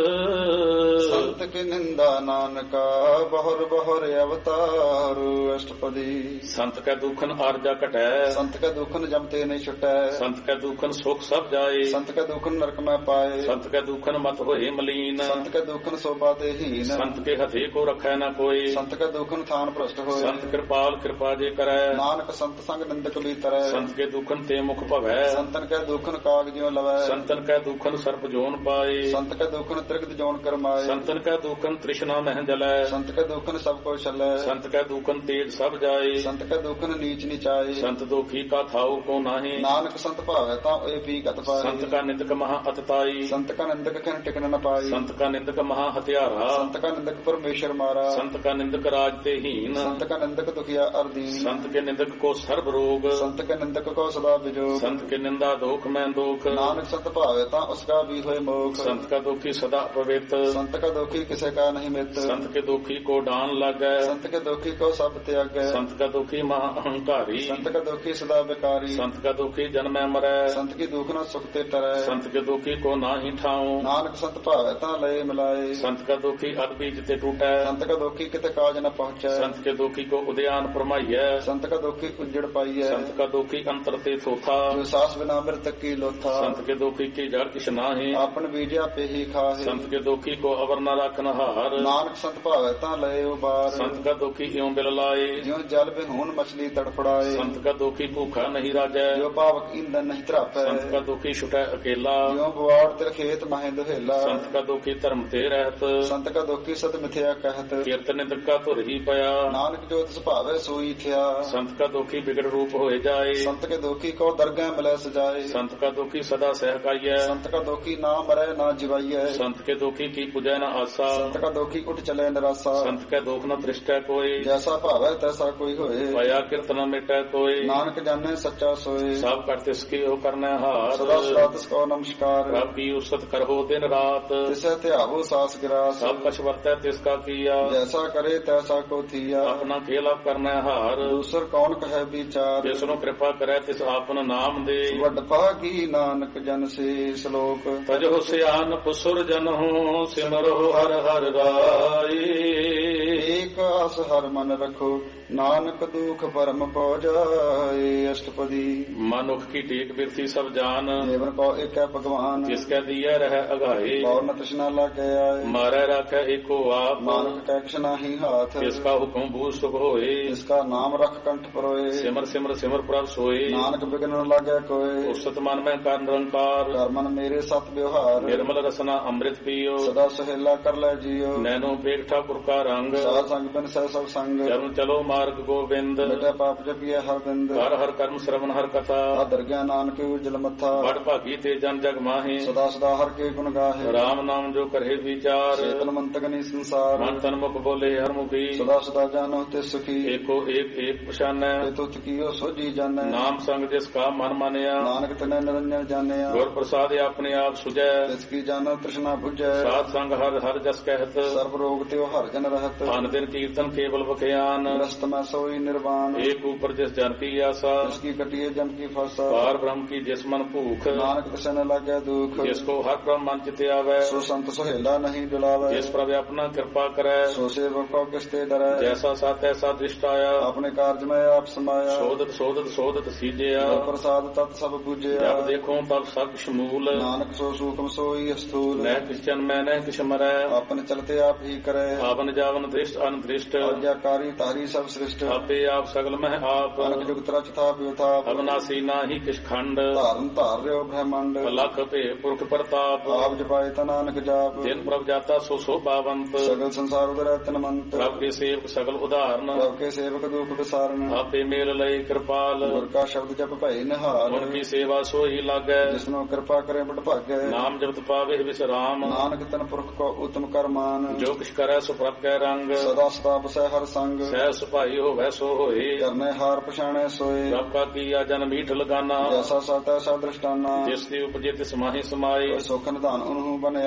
संत की निंदा नानका बहुर बहुर अवतार अष्टपदी। संत का दुखन आर्जा कटै संत का दुखन जमते नहीं छुटै। संत का दुखन सुख सब जाए संत का दुखन नरक में पाए। संत का दुखन मत होए मलीन संत का दुखन शोभा देहीन। संत के हथे को रखै न कोई संत का दुखन थान भ्रष्ट होए। संत कृपाल कृपा जे करै नानक संत संग निंदक भीतर। संत के दुखन ते मुख भवै संतन का दुखन काग ज्यों लवै। संतन का दुखन सर्प जोन पाए संत का दुखन त्रिगत जोन करमाए। संतन का दुखन तृष्णा मह जलै संत का दुखन सब को चलै। संत का दुखन तेज सब जाए संत का दुखन नीच नीचाए। संत दुखी का थाऊ को नाही नानक संत भावै ता ए पी गत पाए। संत का निंदक महा अतताई संत का निंदक खन टिकन न पाई। संत का निंदक महा हत्यारा संत का निंदक परमेश्वर मारा। संत का निंदक राज ते हीन संत का निंदक दुखिया अर्दीन। संत के निंदक को सर्व रोग संत के निंदक को सदा विजोग। संत के निंदा दोख में दोख नानक संत भावै ता उसका भी होए मोख। संत का दुखी सदा पवित्र संत का दुखी किसे का नहीं मित्र। संत के दुखी को डान लगै संत के दुखी को सब त्यागै। संत का दुखी महा अहंकारी संत का दुखी सदा बेकारी। संत का दुखी जन्म मरै संत की दुख न सुख ते टरै। संत के दुखी को नाही ठाऊं नानक संत भावै ता लय मिलाए। संत का दुखी अद बीज ते टूटै संत का दुखी किते काज न पहुँचै। संत के दुखी को उद्यान फरमाइयै संत का दुखी उजड़ पाइयै। संत का दुखी अंतर ते थोथा जो सास बिना मृतक की लोथा। संत के दुखी की जड़ किछ नाही आपन बीजा पे ही खाहे। संत के दुखी को अवर न रखन हार नानक संत भावै ता लय उबार। संत का दुखी यूं बिल लाए ज्यों जल बिहून मछली तड़फड़ाए। संत का दुखी भूखा नहीं राजै जो पावक ईंधन नहीं त्रापै। संत का दुखी छुटै अकेला ज्यों बुआड़ तिर खेत माहे दुहेला। संत का दुखी धर्म ते रहत संत का दुखी सत मिथ्या कहत। कीर्तन निंदक का तुर ही पया नानक जो तिस भावै सोई थिया। संत का दुखी बिगड़ रूप होए जाए संत के दुखी को दरगाह मिलै सजाए। संत का दुखी सदा सहकाइयै संत का दुखी ना मरै ना जिवाइयै। संत के दुखी की पूजै न आसा संत का दुखी उठ चले निराशा। संत के दुख न दृष्टै कोई जैसा भावै तैसा कोई होए। पया कीर्तन मिटै कोई नानक जाने सच्चा सोए। सब कर तिसकी हो करनै हार सदा सदा तिसको नमस्कार। प्रभ की उसत करहो दिन रात तिसे त्यागो सास गिरास। सब कछ वर्तै तिसका किया जैसा करे तैसा को थिया। अपना खेला करनै हार दूसर कौन कहे विचार। जिसनु कृपा करे तिस आपन नाम दे वड भागी नानक जन से श्लोक। तजो सियान पुसुर जनहु सिमरो हर हर राई। एक ਦਾਸ ਹਰ ਮਨ ਰਖੋ ਨਾਨਕ ਦੁਖ ਭਰਮ ਪਉ ਜਾਏ। ਅਸ਼ਟਪਦੀ ਮਨੁਖ ਕੀ ਟੇਕ ਬਿਰਤੀ ਸਭ ਜਾਨ ਜੀਵਨ ਕੋ ਏਕੈ ਭਗਵਾਨ ਜਿਸ ਕੈ ਦੀਐ ਰਹਿ ਅਗਾਏ। ਪਉ ਨ ਤ੍ਰਿਸ਼ਨਾ ਲਾਗੈ ਆਏ ਮਾਰੈ ਰਾਖੈ ਏਕੋ ਆਪ ਨਾਨਕ ਕੈ ਕਿਛ ਨਾਹੀ ਹਾਥ ਜਿਸ ਕਾ ਹੁਕਮ ਬੂਝ ਸੁਖ ਹੋਏ। ਜਿਸ ਕਾ ਨਾਮ ਰਖ ਕੰਠ ਪਰੋਏ ਸਿਮਰ ਸਿਮਰ ਸਿਮਰ ਪ੍ਰਭ ਸੋਏ। ਨਾਨਕ ਬਿਗਨ ਨ ਲਾਗੈ ਕੋਏ ਉਸਤ ਮਨ ਮੈਂ ਕਰ ਨਿਰੰਕਾਰ ਕਰ ਮਨ ਮੇਰੇ ਸਤ ਵਿਵਹਾਰ ਨਿਰਮਲ ਰਸਨਾ ਅੰਮ੍ਰਿਤ ਪੀਓ। ਸਦਾ ਸਹੇਲਾ ਕਰ ਲੈ ਜੀਓ ਨੈਨੋ ਪੇਖ ਠਾਕੁਰ ਕਾ ਰੰਗ ਸਾਧ ਸੰਗ ਬਿਨ ਸਹਿ ਸਭ ਸੰਗ ਚਰਨ ਚਲੋ ਮਾਰਗ ਗੋਬਿੰਦ ਮਿਟੈ ਪਾਪ ਜਪੀਐ ਹਰ ਬਿੰਦ ਹਰ ਹਰ ਕਰਮ ਸ਼ਰਵਨ ਹਰ ਕਥਾ ਆਦਰ ਗਿਆਨ ਨਾਨਕ ਉਜਲ ਮੱਥਾ ਬੜ ਭਾਗੀ ਤੇ ਜਨ ਜਗ ਮਾਹੇ। ਸਦਾ ਸਦਾ ਹਰ ਕੇ ਗੁਣ ਗਾਹੇ ਰਾਮ ਨਾਮ ਜੋ ਕਰੇ ਵਿਚਾਰ ਚੇਤਨ ਮੰਤਕ ਨੀ ਸੰਸਾਰ ਮਨ ਤਨ ਮੁਖ ਬੋਲੇ ਹਰ ਮੁਖੀ। ਸਦਾ ਸਦਾ ਜਾਨੋ ਤੇ ਸੁਖੀ ਏਕੋ ਏਕ ਏਕ ਪਛਾਨੈ ਤੇ ਤੁਤ ਕੀਓ ਸੋਜੀ ਜਾਣੈ ਨਾਮ ਸੰਗ ਜਿਸ ਕਾ ਮਨ ਮਾਨਿਆ। ਨਾਨਕ ਤਨੈ ਨਿਰੰਜਨ ਜਾਣਿਆ ਗੁਰ ਪ੍ਰਸਾਦਿ ਆਪਣੇ ਆਪ ਸੁਝੈ ਤਿਸ ਕੀ ਜਾਣੋ ਤ੍ਰਿਸ਼ਨਾ ਬੁਝੈ ਸਾਧ ਸੰਗ ਹਰ ਹਰ ਜਸ ਕਹਿਤ ਸਰਬ ਰੋਗ ਤੇ ਹਰ ਜਨ ਰਹਤ ਅਨ ਦਿਨ ਕੀਰਤਨ ਕੇਵਲ ਬਖਿਆਨ। ਰਸਤ ਮੈਂ ਸੋਈ ਨਿਰਵਾਣ ਏਕ ਉਪਰ ਜਿਸ ਜਨ ਕੀ ਆਸਾ ਜਿਸ ਕੀ ਕਟਿਏ ਜਨ ਕੀ ਫਾਸਾ ਪਾਰ ਬ੍ਰਹਮ ਕੀ ਜਿਸ ਮਨ ਭੂਖ ਨਾਨਕ ਤਿਸੈ ਨ ਲਾਗੈ ਦੁਖ ਜਿਸ ਕੋ ਹਰ ਬ੍ਰਹਮ ਮਨ ਚਿਤ ਆਵੈ। ਸੋ ਸੰਤ ਸੁਹੇਲਾ ਨਹੀਂ ਡੁਲਾਵੈ ਜਿਸ ਪ੍ਰਭ ਆਪਣਾ ਕਿਰਪਾ ਕਰੈ ਸੋ ਸੇਵਕ ਕੋ ਕਿਸ ਤੇ ਡਰੈ ਜੈਸਾ ਸਾਥ ਐਸਾ ਦ੍ਰਿਸ਼ਟ ਆਇਆ। ਆਪਣੇ ਕਾਰਜ ਮੈਂ ਆਪ ਸਮਾਇਆ ਸੋਧਤ ਸੋਧਤ ਸੋਧਤ ਸੀਜਿਆ ਗੁਰ ਪ੍ਰਸਾਦ ਤਤ ਸਭ ਬੁਝਿਆ ਜਬ ਦੇਖੋ ਤਬ ਸਭ ਸ਼ਮੂਲ ਨਾਨਕ ਸੋ ਸੂਖਮ ਸੋਈ ਅਸਥੂਲ ਨਹਿ ਕਿਛਨ ਮੈਂ ਨਹਿ ਕਿਛ ਮਰੈ ਆਪਨ ਚਲਤੇ ਆਪ ਹੀ ਕਰੈ ਆਵਨ ਜਾਵਨ ਦ੍ਰਿਸ਼ਟ ਅਨਦ੍ਰਿਸ਼ਟ ਆਗਿਆਕਾਰੀ ਤਾਰੀ ਸਭ ਸ੍ਰਿਸ਼ਟ ਆਪੇ ਆਪ ਸਗਲ ਮਹਿ ਆਪ ਅਨਕ ਜੁਗਤ ਰਚ ਥਾਪ ਯਥਾਪ ਅਬਨਾਸੀ ਨਾਹੀ ਕਿਛ ਖੰਡ ਧਾਰਨ ਧਾਰ ਰਿਓ ਬ੍ਰਹਮੰਡ ਲਖ ਭੇ ਪੁਰਖ ਪ੍ਰਤਾਪ ਆਪ ਜਪਾਏ ਤਾ ਨਾਨਕ ਜਾਪ ਜਿਨ ਪ੍ਰਭ ਜਾਤਾ ਸੋ ਸੋਭਾਵੰਤ ਸਗਲ ਸੰਸਾਰ ਉਦਰੈ ਤਨਮੰਤ ਪ੍ਰਭ ਕੇ ਸੇਵਕ ਸਗਲ ਉਦਾਹਰਨ ਪ੍ਰਭ ਕੇ ਸੇਵਕ ਦੁਖ ਵਿਸਾਰਨ ਆਪੇ ਮੇਲ ਲਈ ਕਿਰਪਾਲ ਗੁਰ ਕਾ ਸ਼ਬਦ ਜਪ ਭਈ ਨਿਹਾਲ ਗੁਣ ਕੀ ਸੇਵਾ ਸੋਈ ਲਾਗੈ ਜਿਸਨੂੰ ਕਿਰਪਾ ਕਰੇ ਬੜ ਭਾਗੈ ਨਾਮ ਜਪਤ ਪਾਵੇ ਵਿਸਰਾਮ ਨਾਨਕ ਤਨ ਪੁਰਖ ਕੋ ਉਤਮ ਕਰਮਾਨ ਜੋ ਕਿਛ ਕਰੈ ਸੋ ਪ੍ਰਭ ਕੈ ਰੰਗ ਸਦਾ ਸਦਾ ਬਸੈ ਹਰ ਸੰਗ ਸਹਿ ਸੁਭਾਈ ਹੋਵੈ ਸੋ ਹੋਏ ਕਰਨੇ ਹਾਰ ਪਛਾਣੈ ਸੋਏ ਪ੍ਰਭ ਕਾ ਕੀਆ ਜਨ ਮੀਠ ਲਗਾਨਾ ਜੈਸਾ ਸਤ ਐਸਾ ਦ੍ਰਿਸ਼ਟਾਨਾ ਜਿਸ ਦੀ ਉਪਜੇ ਤਿਸ ਮਾਹੀ ਸਮਾਏ ਸੁਖ ਨਿਧਾਨ ਉਹਨੂੰ ਬਨੇ